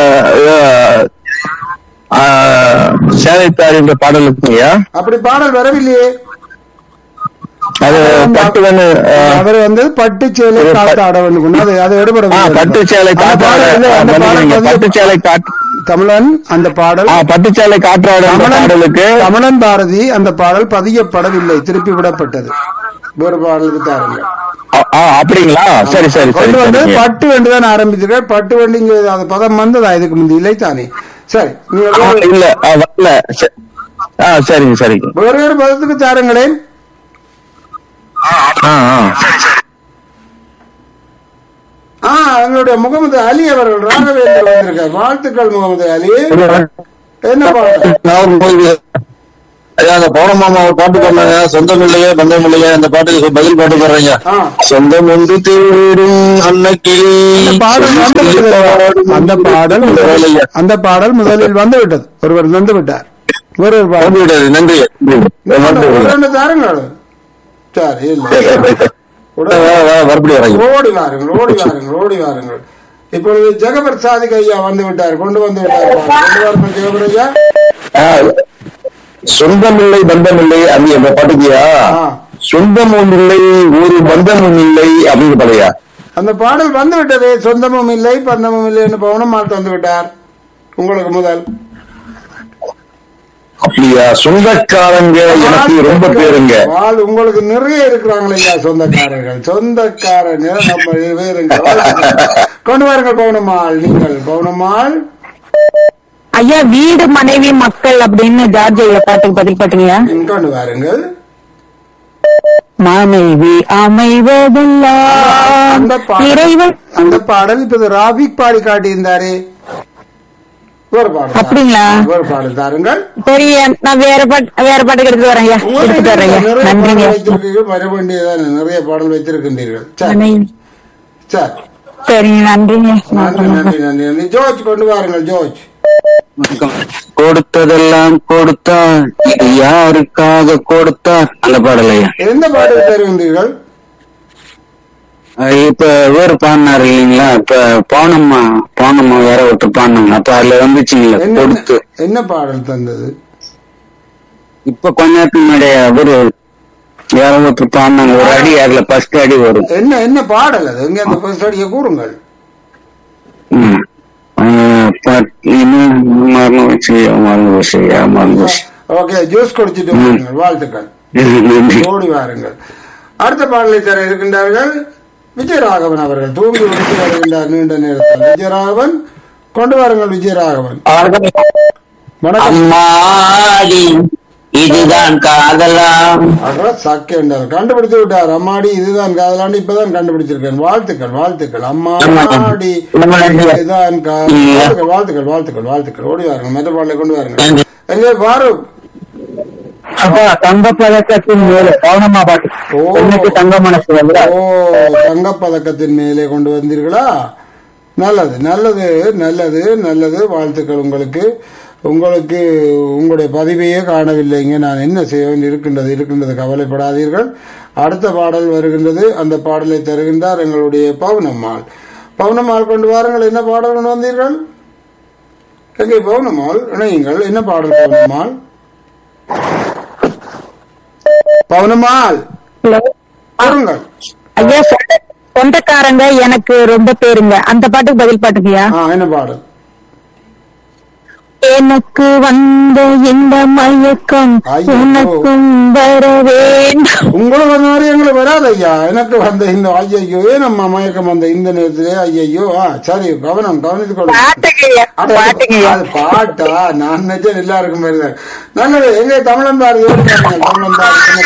ஆ, சேலைத்தார் என்ற பாடல் இருக்குங்கய்யா. அப்படி பாடல் வரவில்லையே. அது பட்டு வந்து ஆ, அவர் வந்து பட்டு சேலை காத்து ஆட வேண்டும். அது அதை ஆ, எடுபட பட்டு சேலை காற்றாட பட்டு சேலை காற்று தமிழன் அந்த பாடல் ஆ, பட்டு சேலை காற்றாட அந்த தமிழன் பாடலுக்கு தமிழன் பாரதி அந்த பாடல் பதியப்படவில்லை. திருப்பி விடப்பட்டது. வேறு பாடலுக்கு தாருங்கள். ஆ, ஆ, அப்படிங்களா? சரி சரி சரி கொண்டு வந்து சரிங்க. பட்டு வென்றுதான் ஆரம்பிச்சிருக்க. பட்டு வெண்டு இங்க அது பதம் வந்ததா இதுக்கு முந்தி இல்லை தானே? சரி நீங்கள் ஆ, வேறு- இல்ல ஆ, வரல. சரி. ஆ சரிங்க சரிங்க. வேறு வேறு பதத்துக்கு தாருங்களேன். ஆ ஆ ஆ எங்களுடைய முகமது அலி அவர்கள் ராகவேந்திர வந்திருக்கார். வாழ்த்துக்கள் முகமது அலி. என்ன பாடல்? நான் ஒரு கோயில் ஐயா அந்த பௌர்ணமாமா ஒரு பாட்டு பண்ணாங்க, சொந்தம் இல்லையே பந்தம் இல்லையே, அந்த பாட்டுக்கு பதில் பாட்டு பாடுறீங்க. ஆ. சொந்தம் ஒன்று தேடும் அன்னைக்கு அந்த பாடல் வந்து விட்டது. அந்த பாடல் முதலில் அந்த பாடல் முதலில் வந்து விட்டது. ஒருவர் வந்து விட்டார். ஒரு ஒரு பாடல் வந்து விட்டது. நன்றி உடனே தாருங்கள். சரி இல்லை மறுபடி வரைக்கும் ஓடி வாருங்கள், ஓடி வாருங்கள், ஓடி வாருங்கள். இப்பொழுது ஜெகபர் சாதிக் ஐயா வந்து விட்டார், கொண்டு வந்து விட்டார். கொண்டு வாருங்கள் ஜெகபர் ஐயா. சொந்தமில்லை பந்தமில்லை அப்படி அந்த பாட்டுக்கியா, ஆ. சொந்தம் ஒன்றில்லை ஒரு பந்தமும் இல்லை அப்படின்னு பாடுயா. அந்த பாடல் வந்து விட்டது. சொந்தமும் இல்லை பந்தமும் இல்லை என்று பவனமால் தந்து விட்டார் உங்களுக்கு முதல். அப்படியா? சொந்தக்காரங்க எனக்கு ரொம்ப பேருங்க. வாழ் உங்களுக்கு நிறைய இருக்கிறாங்களே ஐயா சொந்தக்காரர்கள். சொந்தக்காரங்க நம்ம பேருங்க. கொண்டு வாருங்கள் பவுனம்மாள். நீங்கள் பவுனம்மாள். ஐயா வீடு மனைவி மக்கள் அப்படின்னு ஜார்ஜ் ஐயா பாட்டுக்கு பதில் பாட்டுங்க. கொண்டு வாருங்கள். மனைவி அமைவதெல்லாம் அந்த பாடல் இறைவன். அந்த பாடல் இப்ப ராபிக் பாடி காட்டியிருந்தாரே, ஒரு பாடல் அப்படிங்களா? ஒரு பாடல் தாருங்கள். சரி, நான் வேற பாட்டு வேற பாட்டுக்கு எடுத்து வரேன் ஐயா, எடுத்துட்டு வரேன் ஐயா. நிறைய நன்றிங்க. பாடல் வைத்திருக்கீர்கள், வர வேண்டியதான நிறைய பாடல் வைத்திருக்கின்றீர்கள். சரி மனைவி. சரி சரிங்க, நன்றிங்க. நன்றி நன்றி நன்றி நன்றி. ஜோர்ஜ் கொண்டு வாருங்கள். ஜோர்ஜ். கொடுத்ததெல்லாம் கொடுத்தார், இது யாருக்காக கொடுத்தார் அந்த பாடலையா? எந்த பாடல் தருகின்றீர்கள்? இப்ப வேறு பாடினாரு இல்லைங்களா, இப்ப பௌனம்மா பௌனம்மா வேற ஒருத்தர் பாடினாங்க, அப்ப அதுல வந்துச்சுங்களா என்ன கொடுத்து. என்ன பாடல் தந்தது? இப்ப கொஞ்ச நேரத்துக்கு முன்னாடி ஒரு வேற ஒருத்தர் பாடினாங்க, ஒரு அடி அதுல ஃபர்ஸ்ட் அடி வரும். என்ன என்ன பாடல் அது? எங்க அந்த ஃபர்ஸ்ட் அடியை கூறுங்கள். ம். ஆஹ் ப- இன்னும் மறந்து வச்சு மறந்து வச்சு மறந்து வச்சு. ஓகே, ஜூஸ் குடிச்சிட்டு வாருங்கள். வாழ்த்துக்கள். ஓடி வாருங்கள். அடுத்த பாடலை தர இருக்கின்றார்கள் விஜயராகவன் அவர்கள். தூங்கி விடுத்து வருகின்றார் நீண்ட நேரத்தில். விஜயராகவன் கொண்டு வாருங்கள். விஜயராகவன் வணக்கம். அம்மாடி இதுதான் காதலாம். அதான் சக்கு என்றார். கண்டுபிடித்து விட்டார். அம்மாடி இதுதான் காதலாண்டு இப்பதான் கண்டுபிடிச்சிருக்கேன். வாழ்த்துக்கள் வாழ்த்துக்கள். அம்மாடி இதுதான் காதல். வாழ்த்துக்கள் வாழ்த்துக்கள் வாழ்த்துக்கள். ஓடி வாருங்கள். மற்ற பாடலை கொண்டு வாருங்கள். எங்கே பாரு? தங்க பதக்கத்தின் மேலே பௌர்ணமா பாட்டு. ஓ தங்க மனசு வந்து ஓ தங்கப்பதக்கத்தின் மேலே கொண்டு வந்தீர்களா? நல்லது நல்லது நல்லது நல்லது. வாழ்த்துக்கள் உங்களுக்கு. உங்களுக்கு உங்களுடைய பதிவையே காணவில்லைங்க. நான் என்ன செய்ய வேண்டி இருக்கின்றது இருக்கின்றது கவலைப்படாதீர்கள். அடுத்த பாடல் வருகின்றது. அந்த பாடலை தருகின்றார் எங்களுடைய பவுனம்மாள். பவுனம்மாள் கொண்டு வாருங்கள். என்ன பாடல் கொண்டு வந்தீர்கள்? எங்கே பவுனம்மாள்? இணையுங்கள். என்ன பாடல் பவுனம்மாள்? பவுனம்மாள் பாருங்கள். ஐயா சொந்த- சொந்தக்காரங்க எனக்கு ரொம்ப பேருங்க அந்த பாட்டுக்கு பதில் பாட்டுக்கியா. ஆ, என்ன பாடல்? எனக்கு வந்த இந்த மயக்கம் ஐயோ. உனக்கும் வர வேண்டும். உங்களுக்கு வந்த மாதிரி எங்களுக்கு வராது ஐயா. எனக்கு வந்த இந்த ஐயையோ ஏன் நம்ம மயக்கம் வந்த இந்த நேரத்திலே ஐயையோ. ஆ சரி, கவனம் கவனித்துக் கொள்ளுங்க. பாட்டுங்கய்யா, பாட்டுங்கய்யா. அது பாட்டா? நான் நினைச்சேன் எல்லாருக்கும் வருது. நல்லது. எங்க தமிழன் பாரதி தமிழன் பாரதி என்ன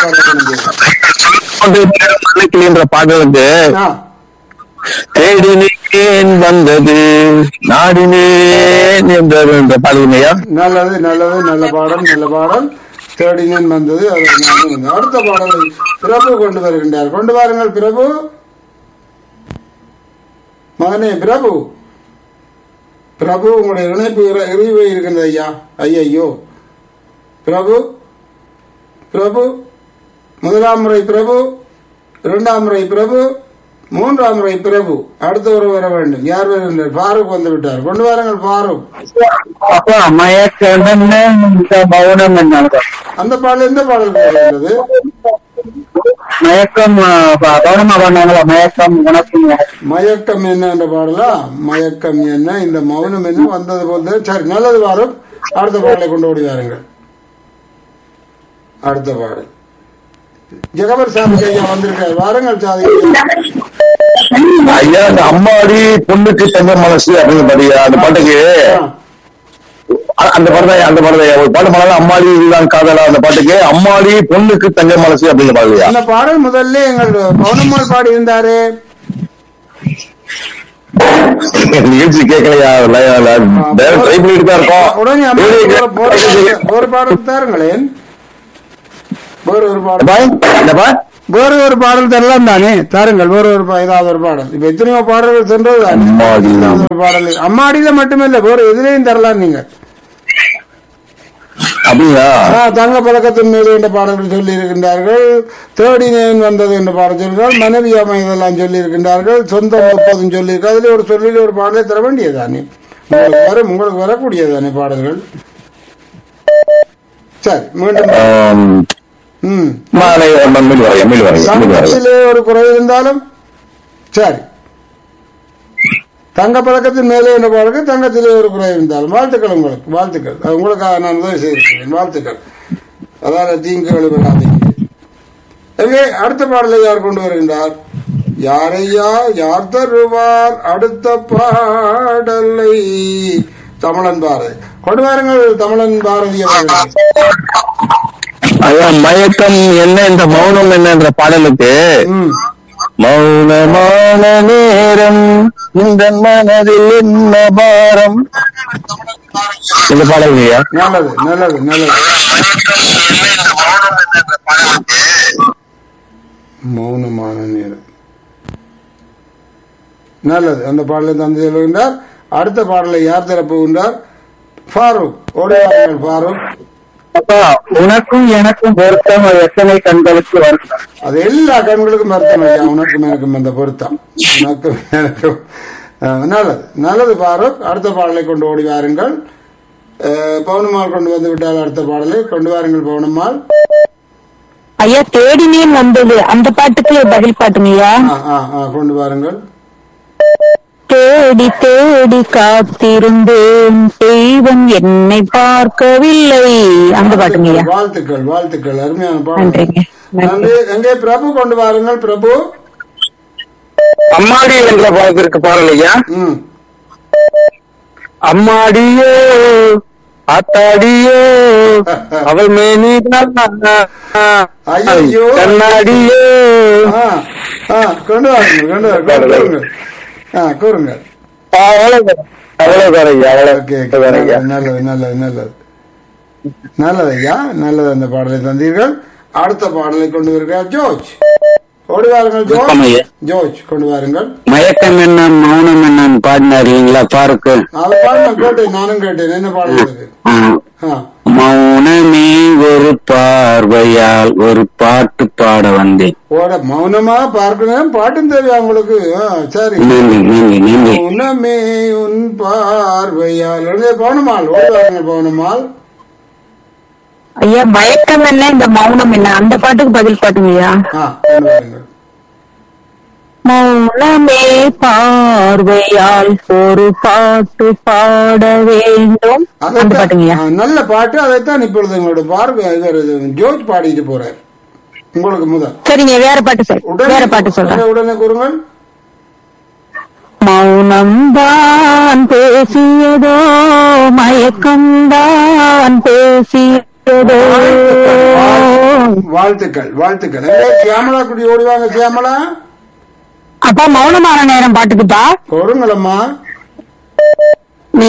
பாடல்? என்ற பாடலுக்கு ஆ, தேடினேன் வந்தது நாடினேன் என்றது என்ற பாடலுமையா. நல்லது நல்லது. நல்ல பாடல் நல்ல பாடல். தேடினேன் வந்தது. அதை நான் வந்தேன். அடுத்த பாடலை பிரபு கொண்டு வருகின்றார். கொண்டு வாருங்கள் பிரபு. மகனே பிரபு. பிரபு உங்களுடைய இணைப்பு இற- இறைவை இருக்கின்றது ஐயா. ஐயையோ பிரபு பிரபு. முதலாம் முறை பிரபு, இரண்டாம் முறை பிரபு, மூன்றாம் முறை பிரபு. அடுத்த ஒரு வர வேண்டும். யார் வருகின்றார்? ஃபாரூக் வந்து விட்டார். கொண்டு வாருங்கள் ஃபாரூக். அப்பா மயக்கம் என்ன மௌனம் என்ன? அந்த பாடல் எந்த பாடல் வருகின்றது? மயக்கம் பௌர்ணமா பண்ணாங்களா? மயக்கம் உனக்கும் மயக்கம் என்ன என்ற பாடலா? மயக்கம் என்ன இந்த மௌனம் என்ன வந்தது போல. சரி, நல்லது ஃபாரூக். அடுத்த பாடலை கொண்டு ஓடி வாருங்கள். அடுத்த பாடல் ஜெகபர் சாமி ஐயா வந்திருக்கார். வாருங்கள் சாதி. ஐயா அந்த அம்மாடி பொண்ணுக்கு தங்க மனசு அப்படின்னு பாடியா அந்த பாட்டுக்கு. அ- அந்த பாடுதான் அந்த பாடுதான் ஒரு பாட்டு பாடலாம். அம்மாடி இதுதான் காதலா அந்த பாட்டுக்கு. அம்மாடி பொண்ணுக்கு தங்க மனசு அப்படின்னு பாடுறியா? அந்த பாடல் முதல்ல எங்கள் பவுனம்மாள் பாடி இருந்தாரு. நிகழ்ச்சி கேட்கலையா? ட்ரை பண்ணிட்டு தான் உடனே அம்மா ஒரு- இருக்கோம். ஒரு பாடல் தாருங்களேன். வேறு ஒரு பாடல் என்னப்பா வேறு ஒரு பாடல் தரலாம் தானே தாருங்கள் வேறு ஒரு பா- ஏதாவது ஒரு பாடல் இப்ப எத்தனையோ பாடல்கள் சென்றது தானே அம்மாடி. ஏதாவது ஒரு பாடல் அம்மாடியில மட்டுமில்ல வேறு எதிலையும் தரலாம் நீங்க அப்படியா ஆ, தங்க பழக்கத்தின் மீது என்ற பாடல்கள் சொல்லி இருக்கின்றார்கள் தேடினேன் வந்தது என்ற பாடல் சொல்கிறார்கள் மனைவி அமைதெல்லாம் சொல்லி இருக்கின்றார்கள் சொந்தம் முப்பதும் சொல்லி இருக்கு அதுல ஒரு சொல்லில ஒரு பாடலை தர வேண்டியதானே உங்களுக்கு வரும் உங்களுக்கு வரக்கூடியதானே பாடல்கள் சரி மீண்டும் ஆம், ம் மாலை மில் வரைய மில் வரைய மில் வரைய சங்கத்திலே ஒரு குறை இருந்தாலும் சரி தங்க பழக்கத்தின் மேலே என்ற பாடலுக்கு தங்கத்திலே ஒரு குறை இருந்தாலும் வாழ்த்துக்கள் உங்களுக்கு வாழ்த்துக்கள் அது உங்களுக்காக நான் உதவி செய்திருக்கிறேன் வாழ்த்துக்கள் அதாவது தீங்கு விளைவிடாதீங்க எங்கே அடுத்த பாடலை யார் கொண்டு வருகின்றார் யாரையா யார் தருவார் அடுத்த பாடலை தமிழன் பாரதி கொண்டு வாருங்கள் தமிழன் பாரதி அவர்களே. ஐயா மயக்கம் என்ன இந்த மௌனம் என்ன என்ற பாடலுக்கு ம் மௌனமான நேரம் இந்த மனதில் என்ன பாரம் இந்த பாடல் ஐயா நல்லது நல்லது நல்லது மௌனமான நேரம் நல்லது அந்த பாடலை தந்து செல்கின்றார் அடுத்த பாடலை யார் தரப்புகின்றார் ஃபாரூக் ஓடியார்கள் ஃபாரூக் அப்பா உனக்கும் எனக்கும் பொருத்தம் எத்தனை கண்களுக்கு வரும் அது எல்லா கண்களுக்கும் அர்த்தம் ஐயா உனக்கும் எனக்கும் அந்த பொருத்தம் உனக்கும் எனக்கும் அஹ், நல்லது நல்லது ஃபாரூக் அடுத்த பாடலை கொண்டு ஓடி வாருங்கள் அஹ், பவுனம்மாள் கொண்டு வந்து விட்டால் அடுத்த பாடலை கொண்டு வாருங்கள் பவுனம்மாள் ஐயா தேடினேன் வந்தது அந்த பாட்டுக்கு பதில் பாட்டுங்கய்யா. ஆ, ஆ, ஆ, கொண்டு வாருங்கள் தேடி தேடி காத்திருந்தேன் தெய்வம் என்னை பார்க்கவில்லை அந்த பாட்டுங்கய்யா. வாழ்த்துக்கள் வாழ்த்துக்கள் அருமையான பாடல் நன்றிங்க நன்றி. நன்றி எங்கே பிரபு கொண்டு வாருங்கள் பிரபு அம்மாடி என்ற பாடத்திற்கு பாடல் ஐயா. ம் அம்மாடியோ ஆத்தாடியோ அவள் மேனிதான் ஐயையோ. கண்ணாடியோ ஆ, ஆ, கொண்டு வாருங்கள் கொண்டு வாருங்கள் கூறுங்கள் ஆ கூறுங்கள் அவ்வளவு ஐயா ஓகே அவ்வளவு ஐயா நல்லது நல்லது நல்லது நல்லது ஐயா நல்லது அந்த பாடலை தந்தீர்கள் அடுத்த பாடலை கொண்டு வருகிறார் ஜோர்ஜ் ஓடி வாருங்கள் ஜோர்ஜ் வணக்கம் ஐயா. ஜோர்ஜ் கொண்டு வாருங்கள் மயக்கம் என்ன மௌனம் என்னன்னு பாடினார் இல்லைங்களா பாருக்கு அதை பாடல கேட்டேன் நானும் கேட்டேன் என்ன பாடல் இருக்கு ஆ மௌனமே ஒரு பார்வையால் ஒரு பாட்டு பாட வந்தேன். ஓட மௌனமா பார்க்கணும் பாட்டும் தெரியும் உங்களுக்கு ஆ, சரி நன்றி நன்றி நன்றி மௌனமே உன் பார்வையால் உடனே பவுனமாள் ஓடி வாருங்கள் பவுனமாள் ஐயா மயக்கம் என்ன இந்த மௌனம் என்ன அந்த பாட்டுக்கு பதில் பாட்டுங்கய்யா. ஆ கொண்டு வாருங்கள் மௌனமே பார்வையால் ஒரு பாட்டு பாட வேண்டும் அந்த அதைத்தான் பாட்டுங்கய்யா. ஆ, நல்ல பாட்டு அதைத்தான் இப்பொழுது உங்களோட பார்வை இவர் ஜோர்ஜ் பாடிட்டு போறார் உங்களுக்கு முதல் சரிங்க வேற பாட்டு சார் வேற பாட்டு சொல்றேன். உடனே உடனே கூறுங்கள் மௌனம்தான் பேசியதோ மயக்கம்தான் பேசியதோ. வாழ்த்துக்கள் வாழ்த்துக்கள் எங்கே சியாமலா குடி ஓடிவாங்க சியாமலா அப்பா மௌனமான நேரம் பாட்டுக்குப்பா கூறுங்களம்மா நீ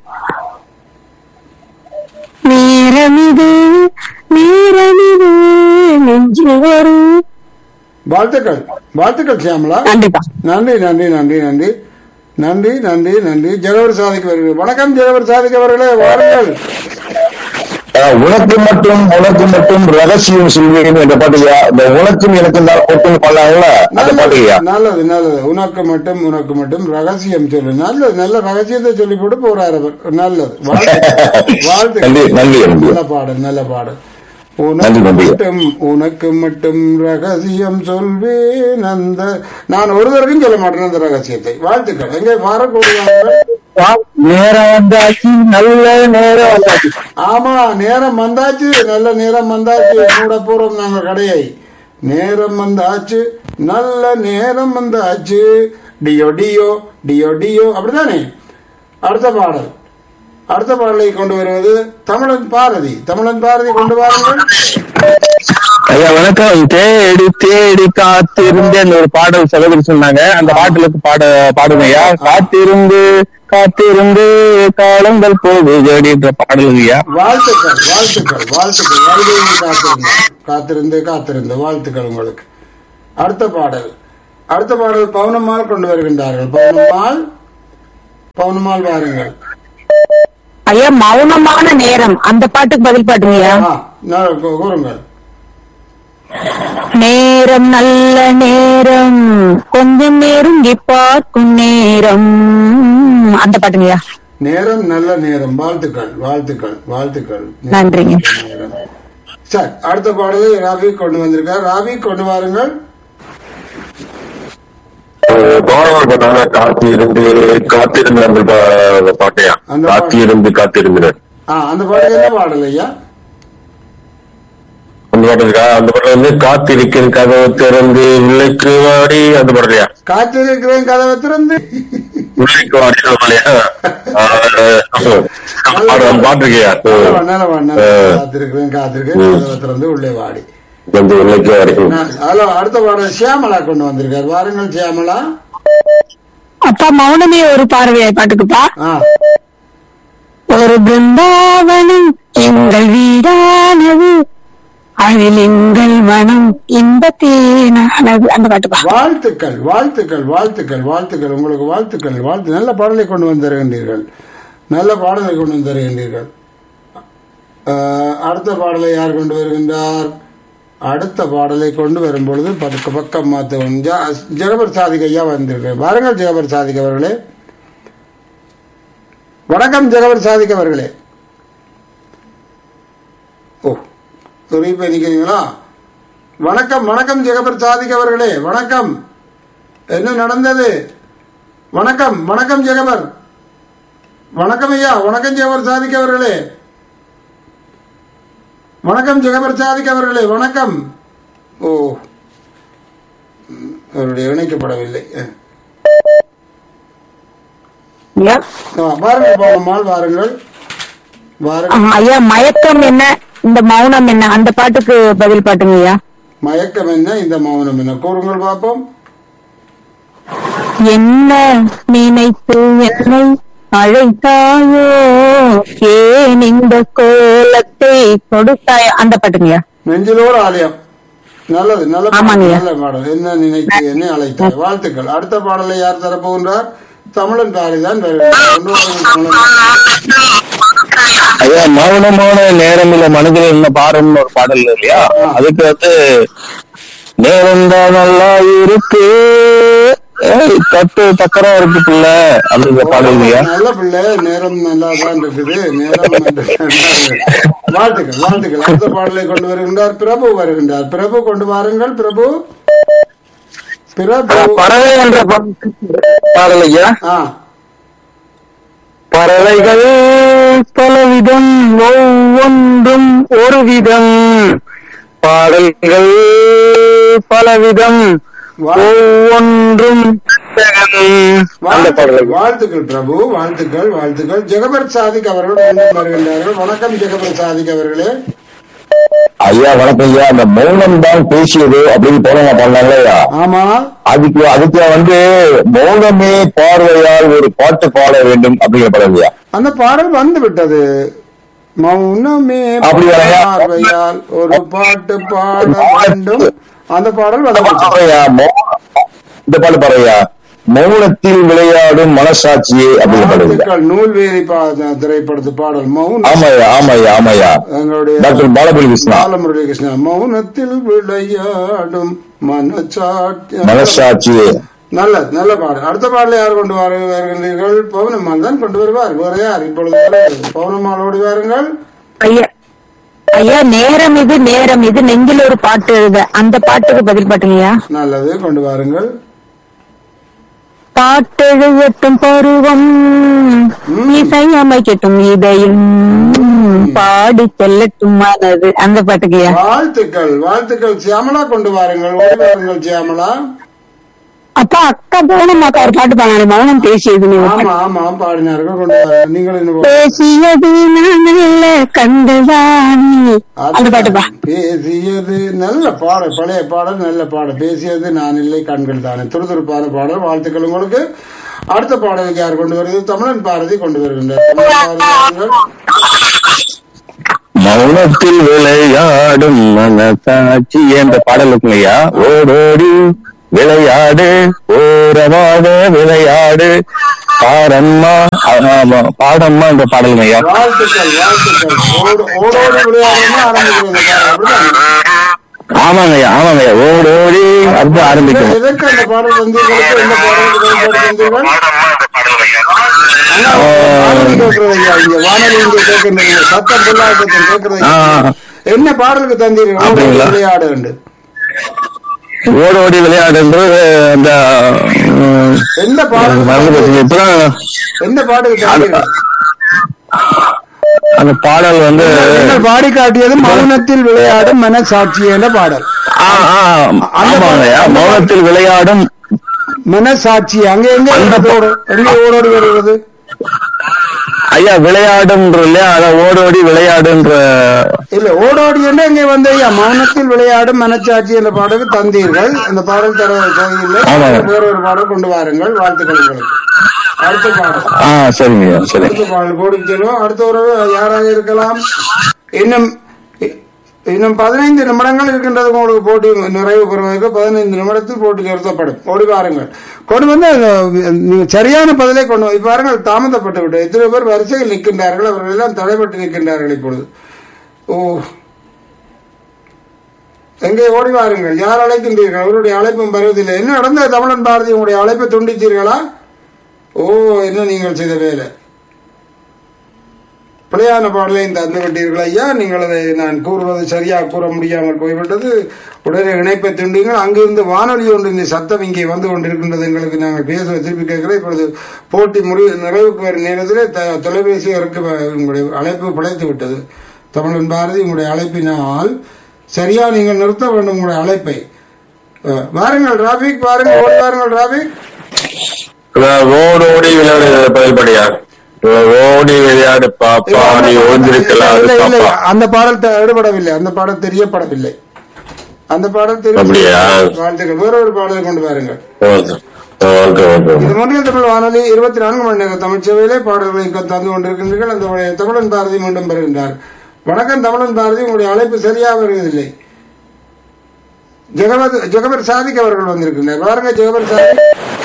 நேரமிது நேரமிது நெஞ்சில் வரும். வாழ்த்துக்கள் வாழ்த்துக்கள் சியாமலா கண்டிப்பா நன்றி நன்றி நன்றி நன்றி நன்றி நன்றி நன்றி ஜெகவர் சாதிக்கு வருகிறேன் வணக்கம் ஜெகவர் சாதிக்கு அவர்களே வாருங்கள் உனக்கு மட்டும் உனக்கு மட்டும் ரகசியம் சொல்வேன் என்ற பாட்டுயா இந்த உனக்கும் எனக்கும் தான் ஒட்டுன்னு பாடலாங்கல்ல அந்த பாட்டுயா நல்லது நல்லது உனக்கு மட்டும் உனக்கு மட்டும் ரகசியம் சொல்லு நல்லது நல்ல ரகசியத்தை சொல்லி போட்டு போறார் அவர் நல்லது வாழ்த்து நன்றி நன்றி நன்றி நல்ல பாடல் நல்ல பாடல் நன்றி, உனக்கு நன்றி. மட்டும் உனக்கு மட்டும் ரகசியம் சொல்வேன் அந்த நான் ஒருவருக்கும் சொல்ல மாட்டேன் அந்த ரகசியத்தை வாழ்த்துக்கள் எங்கே வரக்கூடிய நேரம் வந்தாச்சு நல்ல நேரம் வந்தாச்சு. ஆமா நேரம் வந்தாச்சு நல்ல நேரம் வந்தாச்சு மூட போறோம் நாங்க கடையை நேரம் வந்தாச்சு நல்ல நேரம் வந்தாச்சு டியோ டியோ டியோ டியோ அப்படிதானே அடுத்த பாடல் அடுத்த பாடலை கொண்டு வருவது தமிழன் பாரதி தமிழன் பாரதி கொண்டு வாருங்கள் ஐயா வணக்கம். தேடி தேடி காத்திருந்தேன் ஒரு பாடல் சகோதரி சொன்னாங்க. அந்த பாட்டுல பாட பாடுங்க ஐயா. காத்திருந்து காத்திருந்து காலங்கள் போகுது அப்படின்ற பாடல் ஐயா. வாழ்த்துக்கள் வாழ்த்துக்கள் வாழ்த்துக்கள் வருகையில் காத்திருந்து காத்திருந்து காத்திருந்து வாழ்த்துக்கள் உங்களுக்கு. அடுத்த பாடல் அடுத்த பாடல் பவுனம்மாள் கொண்டு வருகின்றார்கள். பவுனம்மாள் பவுனம்மாள் வாருங்கள். ஐயா மௌனமான நேரம் அந்த பாட்டுக்கு பதில் பாட்டுங்கய்யா. ஆ, நா- கூ- கூறுங்கள். நேரம் நல்ல நேரம் கொஞ்சம் நெருங்கி பார்க்கும் நேரம் அந்த பாட்டுங்கய்யா. நேரம் நல்ல நேரம். வாழ்த்துக்கள் வாழ்த்துக்கள் வாழ்த்துக்கள். நன்றிங்க. நேரம். சரி, அடுத்த பாடலை ராபி கொண்டு வந்திருக்கார். ராபி கொண்டு வாருங்கள். காத்திருந்து காத்திருந்து அந்த பா- பாட்டையா அந்த பாட்டு. காத்திருந்து காத்திருந்து ஆ, அந்த பாடல் என்ன பாடல் ஐயா? அந்த பாட்டு இருக்கா? அந்த பாட்டு வந்து காத்திருக்கிறேன் கதவு திறந்து உள்ளைக்கு வாடி அந்த பாடலையா? காத்திருக்கிறேன் கதவை திறந்து. உள்ளைக்கு வாடி சொல்லியா? பாட்டு இருக்கியா? நல்லவா, நல்லவா, நல்லவா. காத்திருக்கிறேன் காத்திருக்கிறேன் கதவை திறந்து உள்ளே வாடி. வந்து உள்ளைக்கு வாடி. நான்- ஹலோ, அடுத்த பாடல் சியாமலா கொண்டு வந்திருக்கார். வாருங்கள் சியாமலா. அப்பா மௌனமே ஒரு பார்வையாய் பாட்டுக்குப்பா. ஆ, ஒரு பிருந்தாவனம் எங்கள் வீடானது அதில் எங்கள் மனம் இன்பத்தேனானது அந்த பாட்டுப்பா. வாழ்த்துக்கள் வாழ்த்துக்கள் வாழ்த்துக்கள் வாழ்த்துக்கள் உங்களுக்கு வாழ்த்துக்கள் வாழ்த்து. நல்ல பாடலை கொண்டு வந்திருக்கின்றீர்கள். நல்ல பாடலை கொண்டு வந்திருக்கின்றீர்கள். ஆஹ், அடுத்த பாடலை யார் கொண்டு வருகின்றார்? அடுத்த பாடலை கொண்டு வரும் பொழுது பக்க பக்கம் மாத்தவன் ஜெகபர் சாதிக் ஐயா வந்திருக்கிறார். வாருங்கள் ஜெகபர் சாதிக் அவர்களே. வணக்கம் ஜெகபர் சாதிக் அவர்களே. ஓ, இப்ப நிக்கிறீங்களா? வணக்கம் வணக்கம் ஜெகபர் சாதிக் அவர்களே. வணக்கம். என்ன நடந்தது? வணக்கம் வணக்கம் ஜெகபர். வணக்கம் ஐயா. வணக்கம் ஜெகபர் சாதிக் அவர்களே. வணக்கம் ஜெகபர் சாதிக் அவர்களே. வணக்கம். ஓ, அவருடைய இணைக்கப்படவில்லை. ஐயா. ஆ, வாருங்கள் போகமால் வாருங்கள் வாருங்கள். ஆ, ஐயா மயக்கம் என்ன இந்த மௌனம் என்ன அந்த பாட்டுக்கு பதில் பாட்டுங்க ஐயா. மயக்கம் என்ன இந்த மௌனம் என்ன கூறுங்கள் பார்ப்போம். என்ன நினைத்து என்னை அழைத்தாயோ ஏன் இந்த கோலத்தை கொடுத்தாயோ அந்த பாட்டுங்கய்யா. நெஞ்சிலோர் ஆலயம். நல்லது நல்ல பாடல், ஆமாங்கய்யா. நல்ல பாடல். என்ன நினைத்து என்னை அழைத்தாய். வாழ்த்துக்கள். அடுத்த பாடலை யார் தரப்போகின்றார்? தமிழன் தாரிதான் வருகிறார். கொண்டு வாருங்கள் தமிழன். ஐயா மௌனமான நேரமில்ல மனதில் என்ன பாருன்னு ஒரு பாடல் இல்லையா? அதுக்கு வந்து நேரம் தான் நல்லா இருக்கு ஏய், தட்டு தக்கரா இருக்கு பிள்ளை அப்படிங்கிற பாடல் இல்லையா? நல்ல பிள்ளை. நேரம் நல்லா தான் இருக்குது. நேரம் நல்ல- வாழ்த்துக்கள் வாழ்த்துக்கள். அடுத்த பாடலை கொண்டு வருகின்றார். பிரபு வருகின்றார். பிரபு கொண்டு வாருங்கள். பிரபு பிரபு. பறவை என்ற பாடல் ஐயா. ஆ, பறவைகள் பலவிதம் ஒவ்வொன்றும் ஒரு விதம் பாடல்கள் பலவிதம் ஒவ்வொன்றும் அந்த பாடல்கள். வாழ்த்துக்கள் பிரபு. வாழ்த்துக்கள் வாழ்த்துக்கள். ஜெகபர் சாதிக் அவர்கள் மீண்டும் வருகின்றார்கள். வணக்கம் ஜெகபர் சாதிக் அவர்களே. ஐயா வணக்கம் ஐயா. அந்த மௌனம் தான் பேசியது அப்படின்னு போன பண்ணாங்க ஐயா. ஆமா, அதுக்கு அதுக்கு வந்து மௌனமே பார்வையால் ஒரு பாட்டு பாட வேண்டும் அப்படிங்கிற பாடல் ஐயா. அந்த பாடல் வந்து விட்டது. மௌனமே அப்படியா? பார்வையால் ஒரு பாட்டு பாட வேண்டும். அந்த பாடல் வந்து விட்டது. பாடுறையா, மௌ- இந்த பாட்டு பாடுறையா மௌனத்தில் விளையாடும் மனசாட்சியே அப்படிங்கிற பாடல் ஐயா. வாழ்த்துக்கள். நூல்வேலி பா- திரைப்படத்து பாடல் மௌன. ஆமாய்யா ஆமாய்யா ஆமாய்யா. எங்களுடைய டாக்டர் பாலபலி கிருஷ்ணா. பாலமுரளி கிருஷ்ணா. மௌனத்தில் விளையாடும் மனச்சாட்சி. மனசாட்சியே. நல்ல நல்ல பாடல். அடுத்த பாடலை யார் கொண்டு வர வருகின்றீர்கள்? பவுனம்மாள் தான் கொண்டு வருவார். வேற யார் இப்பொழுது வருகிறது? பவுனம்மாள் ஓடி வாருங்கள். ஐயா ஐயா நேரம் இது நேரம் இது நெஞ்சில் ஒரு பாட்டு எழுத அந்த பாட்டுக்கு பதில் பாட்டுங்கய்யா. நல்லது, கொண்டு வாருங்கள். பாட்டெழுதட்டும் பருவம் இசை அமைக்கட்டும் இதயம் பாடி செல்லட்டும் மனது அந்த பாட்டுக்குயா. வாழ்த்துக்கள் வாழ்த்துக்கள். சியாமலா கொண்டு வாருங்கள். ஓடி வாருங்கள் சியாமலா. அப்பா அக்கா போனமாக்கா ஒரு பாட்டு பாடினாரு மௌனம் பேசியது நீ ஒரு ஆமா பாட்டு. ஆமா பாடினார்கள் கொண்டு வந்தார்கள். நீங்கள் என்ன பாடு? பேசியது நான் நல்ல கண்டுதானே அந்த பாட்டு பா. பேசியது நல்ல பாடல், பழைய பாடல், நல்ல பாடல். பேசியது நான் இல்லை கண்கள் தானே, துருதுருப்பான பாடல். வாழ்த்துக்கள் உங்களுக்கு. அடுத்த பாடலுக்கு யார் கொண்டு வருகிறது? தமிழன் பாரதி கொண்டு வருகின்றார். தமிழன் பாரதி மௌனத்தில் விளையாடும் மனசாட்சி என்ற பாடல் இருக்குங்கய்யா. ஓடோடி விளையாடு ஓரவாட விளையாடு பாரம்மா ஆமா, பாடம்மா என்ற பாடலுங்கய்யா. வாழ்த்துக்கள் வாழ்த்துக்கள். ஓடு- ஓடோடி விளையாடுன்னு ஆரம்பிக்கிறது இந்த பாடல், அப்படிதானே? ஆமாங்கய்யா ஆமாங்கய்யா ஓடோடி அப்படி ஆரம்பிக்கும். எதற்கு அந்த பாடல் வந்தீர்களுக்கு இந்த பாடலுக்கு பயன்படுத்தி வந்தீர்கள்? அண்ணா, வானொலி கேட்கிறது ஐயா, இங்க வானொலி இங்க கேட்கின்றீங்க, சத்தம் புல்லாட்டத்தில் கேட்கிறது ஆ. ஐயா. என்ன பாடலுக்கு தந்தீர்கள்? ஓடோடி அப்படிங்களா? விளையாடு என்று. ஓடோடி விளையாடுன்றது அந்த உம், எந்த பாடல் மறந்து போச்சுங்க. இப்பதான் எந்த பாடலுக்கு தந்தீர்கள்? அந்த பாடல் வந்து நீங்கள் பாடி காட்டியது மௌனத்தில் விளையாடும் மனசாட்சி என்ற பாடல். ஆ, ஆ, ஆமாங்கய்யா மௌனத்தில் விளையாடும் மனசாட்சி அங்க எங்க அந்த ஓடு- எங்க ஓடோடி வருகிறது? ஐயா விளையாடுன்ற இல்லையா அதான் ஓடோடி விளையாடுன்ற. இல்ல ஓடோடி என்று இங்கே வந்து ஐயா மௌனத்தில் விளையாடும் மனச்சாட்சி என்ற பாடலுக்கு தந்தீர்கள். அந்த பாடல் தர தேவையில்லை. ஆமாங்க. வேற ஒரு பாடல் கொண்டு வாருங்கள். வாழ்த்துக்கள் உங்களுக்கு. அடுத்த பாடல் ஆ சரிங்கய்யா சரி. அடுத்த பாடல் கோடிக்கு செல்வோம். அடுத்த உறவு யாராக இருக்கலாம்? இன்னும் இன்னும் பதினைந்து நிமிடங்கள் இருக்கின்றது உங்களுக்கு போட்டி நிறைவு பெறுவதற்கு. பதினைந்து நிமிடத்தில் போட்டி நிறுத்தப்படும். ஓடி வாருங்கள். கொண்டு வந்து அஹ், நீங்க சரியான பதிலை கொண்டு வந்து பாருங்கள். தாமதப்பட்டு விட்டு எத்தனை பேர் வரிசையில் நிற்கின்றார்கள், அவர்கள் எல்லாம் தடைப்பட்டு நிற்கின்றார்கள் இப்பொழுது. ஓ, எங்கே ஓடி வாருங்கள். யார் அழைக்கின்றீர்கள்? அவருடைய அழைப்பும் வருவதில்லை. என்ன நடந்தது தமிழன் பாரதி? உங்களுடைய அழைப்பை துண்டித்தீர்களா? ஓ, என்ன நீங்கள் செய்த வேலை? பிழையான பாடலையும் தந்து விட்டீர்கள் ஐயா. நீங்கள் அதை நான் கூறுவது சரியாக கூற முடியாமல் போய்விட்டது. உடனே இணைப்பை துண்டீங்கள். அங்கிருந்து வானொலி ஒன்று இந்த சத்தம் இங்கே வந்து கொண்டிருக்கின்றது. எங்களுக்கு நாங்கள் பேசுவதை திருப்பி கேட்கிறோம். இப்பொழுது போட்டி முடிவு நிறைவுக்கு வரும் நேரத்திலே த- தொலைபேசி இருக்கு. உங்களுடைய அழைப்பு பிழைத்து விட்டது. தமிழன் பாரதி, உங்களுடைய அழைப்பினால் சரியா நீங்கள் நிறுத்த வேண்டும் உங்களுடைய அழைப்பை. அஹ், வாருங்கள் ராபிக், வாருங்கள், ஓடி வாருங்கள் ராபிக். ஓடோடி விளையாடு பதில்படியா ஓடி விளையாடு பாப்பா நீ ஓய்ந்திருக்கலாம் இல்லை, இல்லை, பாப்பா. அந்த பாடல் த- எடுபடவில்லை. அந்த பாடல் தெரியப்படவில்லை. அந்த பாடல் தெரிய அப்படியா? வாழ்த்துக்கள். வேற ஒரு பாடலை கொண்டு வாருங்கள். Okay okay okay. இது முன்னில் தமிழ் வானொலி இருபத்தி நான்கு மணி நேர தமிழ்ச்சேவையிலே பாடல்களை க- தந்து கொண்டிருக்கின்றீர்கள். அந்த உடைய தமிழன் பாரதி மீண்டும் பெறுகின்றார். வணக்கம் தமிழன் பாரதி, உங்களுடைய அழைப்பு சரியாக வருவதில்லை. ஜெகபத் ஜெகபர் சாதிக் அவர்கள் வந்திருக்கின்றார். வாருங்க ஜெகபர் சாதிக்.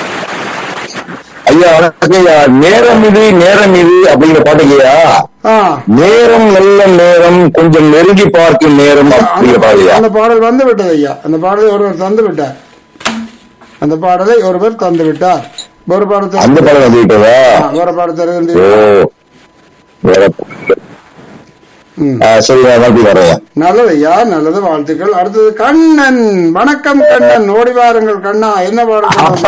ஐயா வணக்கம் ஐயா. நேரம் இது நேரம் இது அப்படிங்கிற பாட்டுக்கையா ஆ, நேரம் நல்ல நேரம் கொஞ்சம் நெருங்கி பார்க்கும் நேரம் அப்படிங்கிற பாடலையா. அந்த பாடல் வந்து விட்டது ஐயா. அந்த பாடலை ஒருவர் தந்து விட்டார். அந்த பாடலை ஒருவர் தந்து விட்டார். ஒரு பாடத்தை அந்த பாடம் வந்து விட்டதா? ஒரு பாடத்தை ஓ தருகின்றீர்கள். வேற ம். ஆ, சரி நான் வாழ்த்தி வரேன். நல்லது ஐயா, நல்லது, வாழ்த்துக்கள். அடுத்தது கண்ணன். வணக்கம் கண்ணன், ஓடி வாருங்கள் கண்ணா. என்ன பாடம்?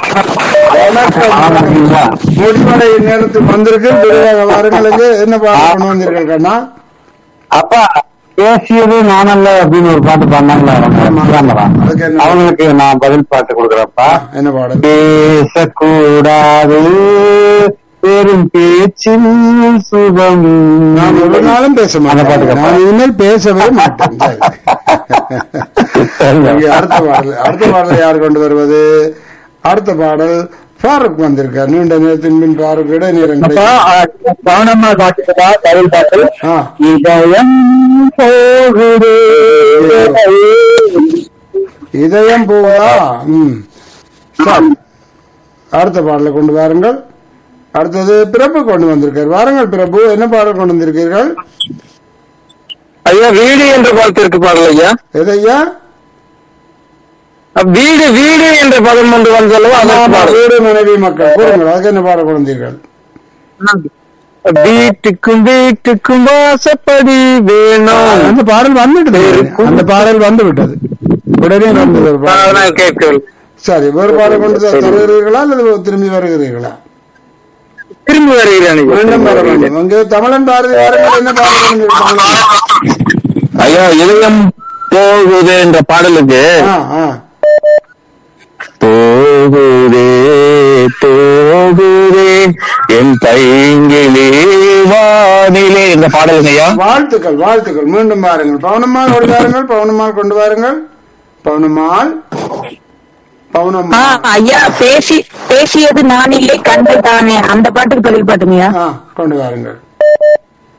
முடிவடை நேரத்தில் வந்திருக்கு. விரைவாக வாருங்களுக்கு. என்ன பாடம் கொண்டு வந்தீர்கள் கண்ணா? அப்பா பேசியது நானல்ல அப்படின்னு ஒரு பாட்டு பாடினாங்களா அதுக்கு என்ன? அவங்களுக்கு நான் பதில் பாட்டு கொடுக்குறப்பா. என்ன பாடம்? பேசக்கூடாது பெரும் பேச்சில் சுகம். நான் ஒரு நாளும் பேச அந்த மாட்டேன். பாட்டுக்கு நான் இனிமேல் பேசவே மாட்டேன். சரி. இங்கே அடுத்த பாடல் அடுத்த பாடலை யார் கொண்டு வருவது? அடுத்த பாடல் ஃபாரூக் வந்திருக்கார். நீண்ட நேரத்தின் பின் ஃபாரூக் இட நேரம் கிடைக்கும். கவனமா காட்டுறதா பதில் பாட்டு. ஆ, இதயம் போகுது இதயம் போகுதா? ம், சரி. அடுத்த பாடலை கொண்டு வாருங்கள். அடுத்தது பிரபு கொண்டு வந்திருக்கார். வாருங்கள் பிரபு, என்ன பாடல் கொண்டு வந்திருக்கீர்கள்? ஐயா வீடு என்ற பாடத்திற்கு பாடல் ஐயா. எதையா? வீடு வீடு என்ற பதம் ஒன்று வந்தல்லவா அதற்கு பாடல். வீடு மனைவி மக்கள் கூறுங்கள். அதுக்கு என்ன பாடல் கொண்டு வந்தீர்கள்? வீட்டுக்கும் வீட்டுக்கும் வாசப்படி வேணும். அந்த பாடல் வந்துவிட்டது. அந்த பாடல் வந்து விட்டது. உடனே வந்தது ஒரு பாடல். நான் கேட்கவில்லை. சரி, வேறு பாடல் கொண்டு தருகிறீர்களா அல்லது திரும்பி வருகிறீர்களா? திரும்பி வருகிறேன். மீண்டும் வர வேண்டும். அங்கே தமிழன் பாரதி வாருங்கள். என்ன பாடல் கொண்டு வந்தீர்கள்? ஐயா இதயம் போகுது என்ற பாடலுக்கு ஆ, ஆ. போ போகுதே போகுதே என் பைங்கிலே வானிலே இந்த பாடலுங்க ஐயா. வாழ்த்துக்கள் வாழ்த்துக்கள். மீண்டும் பாருங்கள். பவுனம்மாள் ஓடி வாருங்கள். பவுனம்மாள் கொண்டு வாருங்கள். பவுனம்மாள் ஆ, பவுனம்மாள் ஐயா பேசி பேசியது நானிலே கண்டு தானே அந்த பாட்டுக்கு பதில் பாட்டுங்கய்யா. ஆ, கொண்டு வாருங்கள்.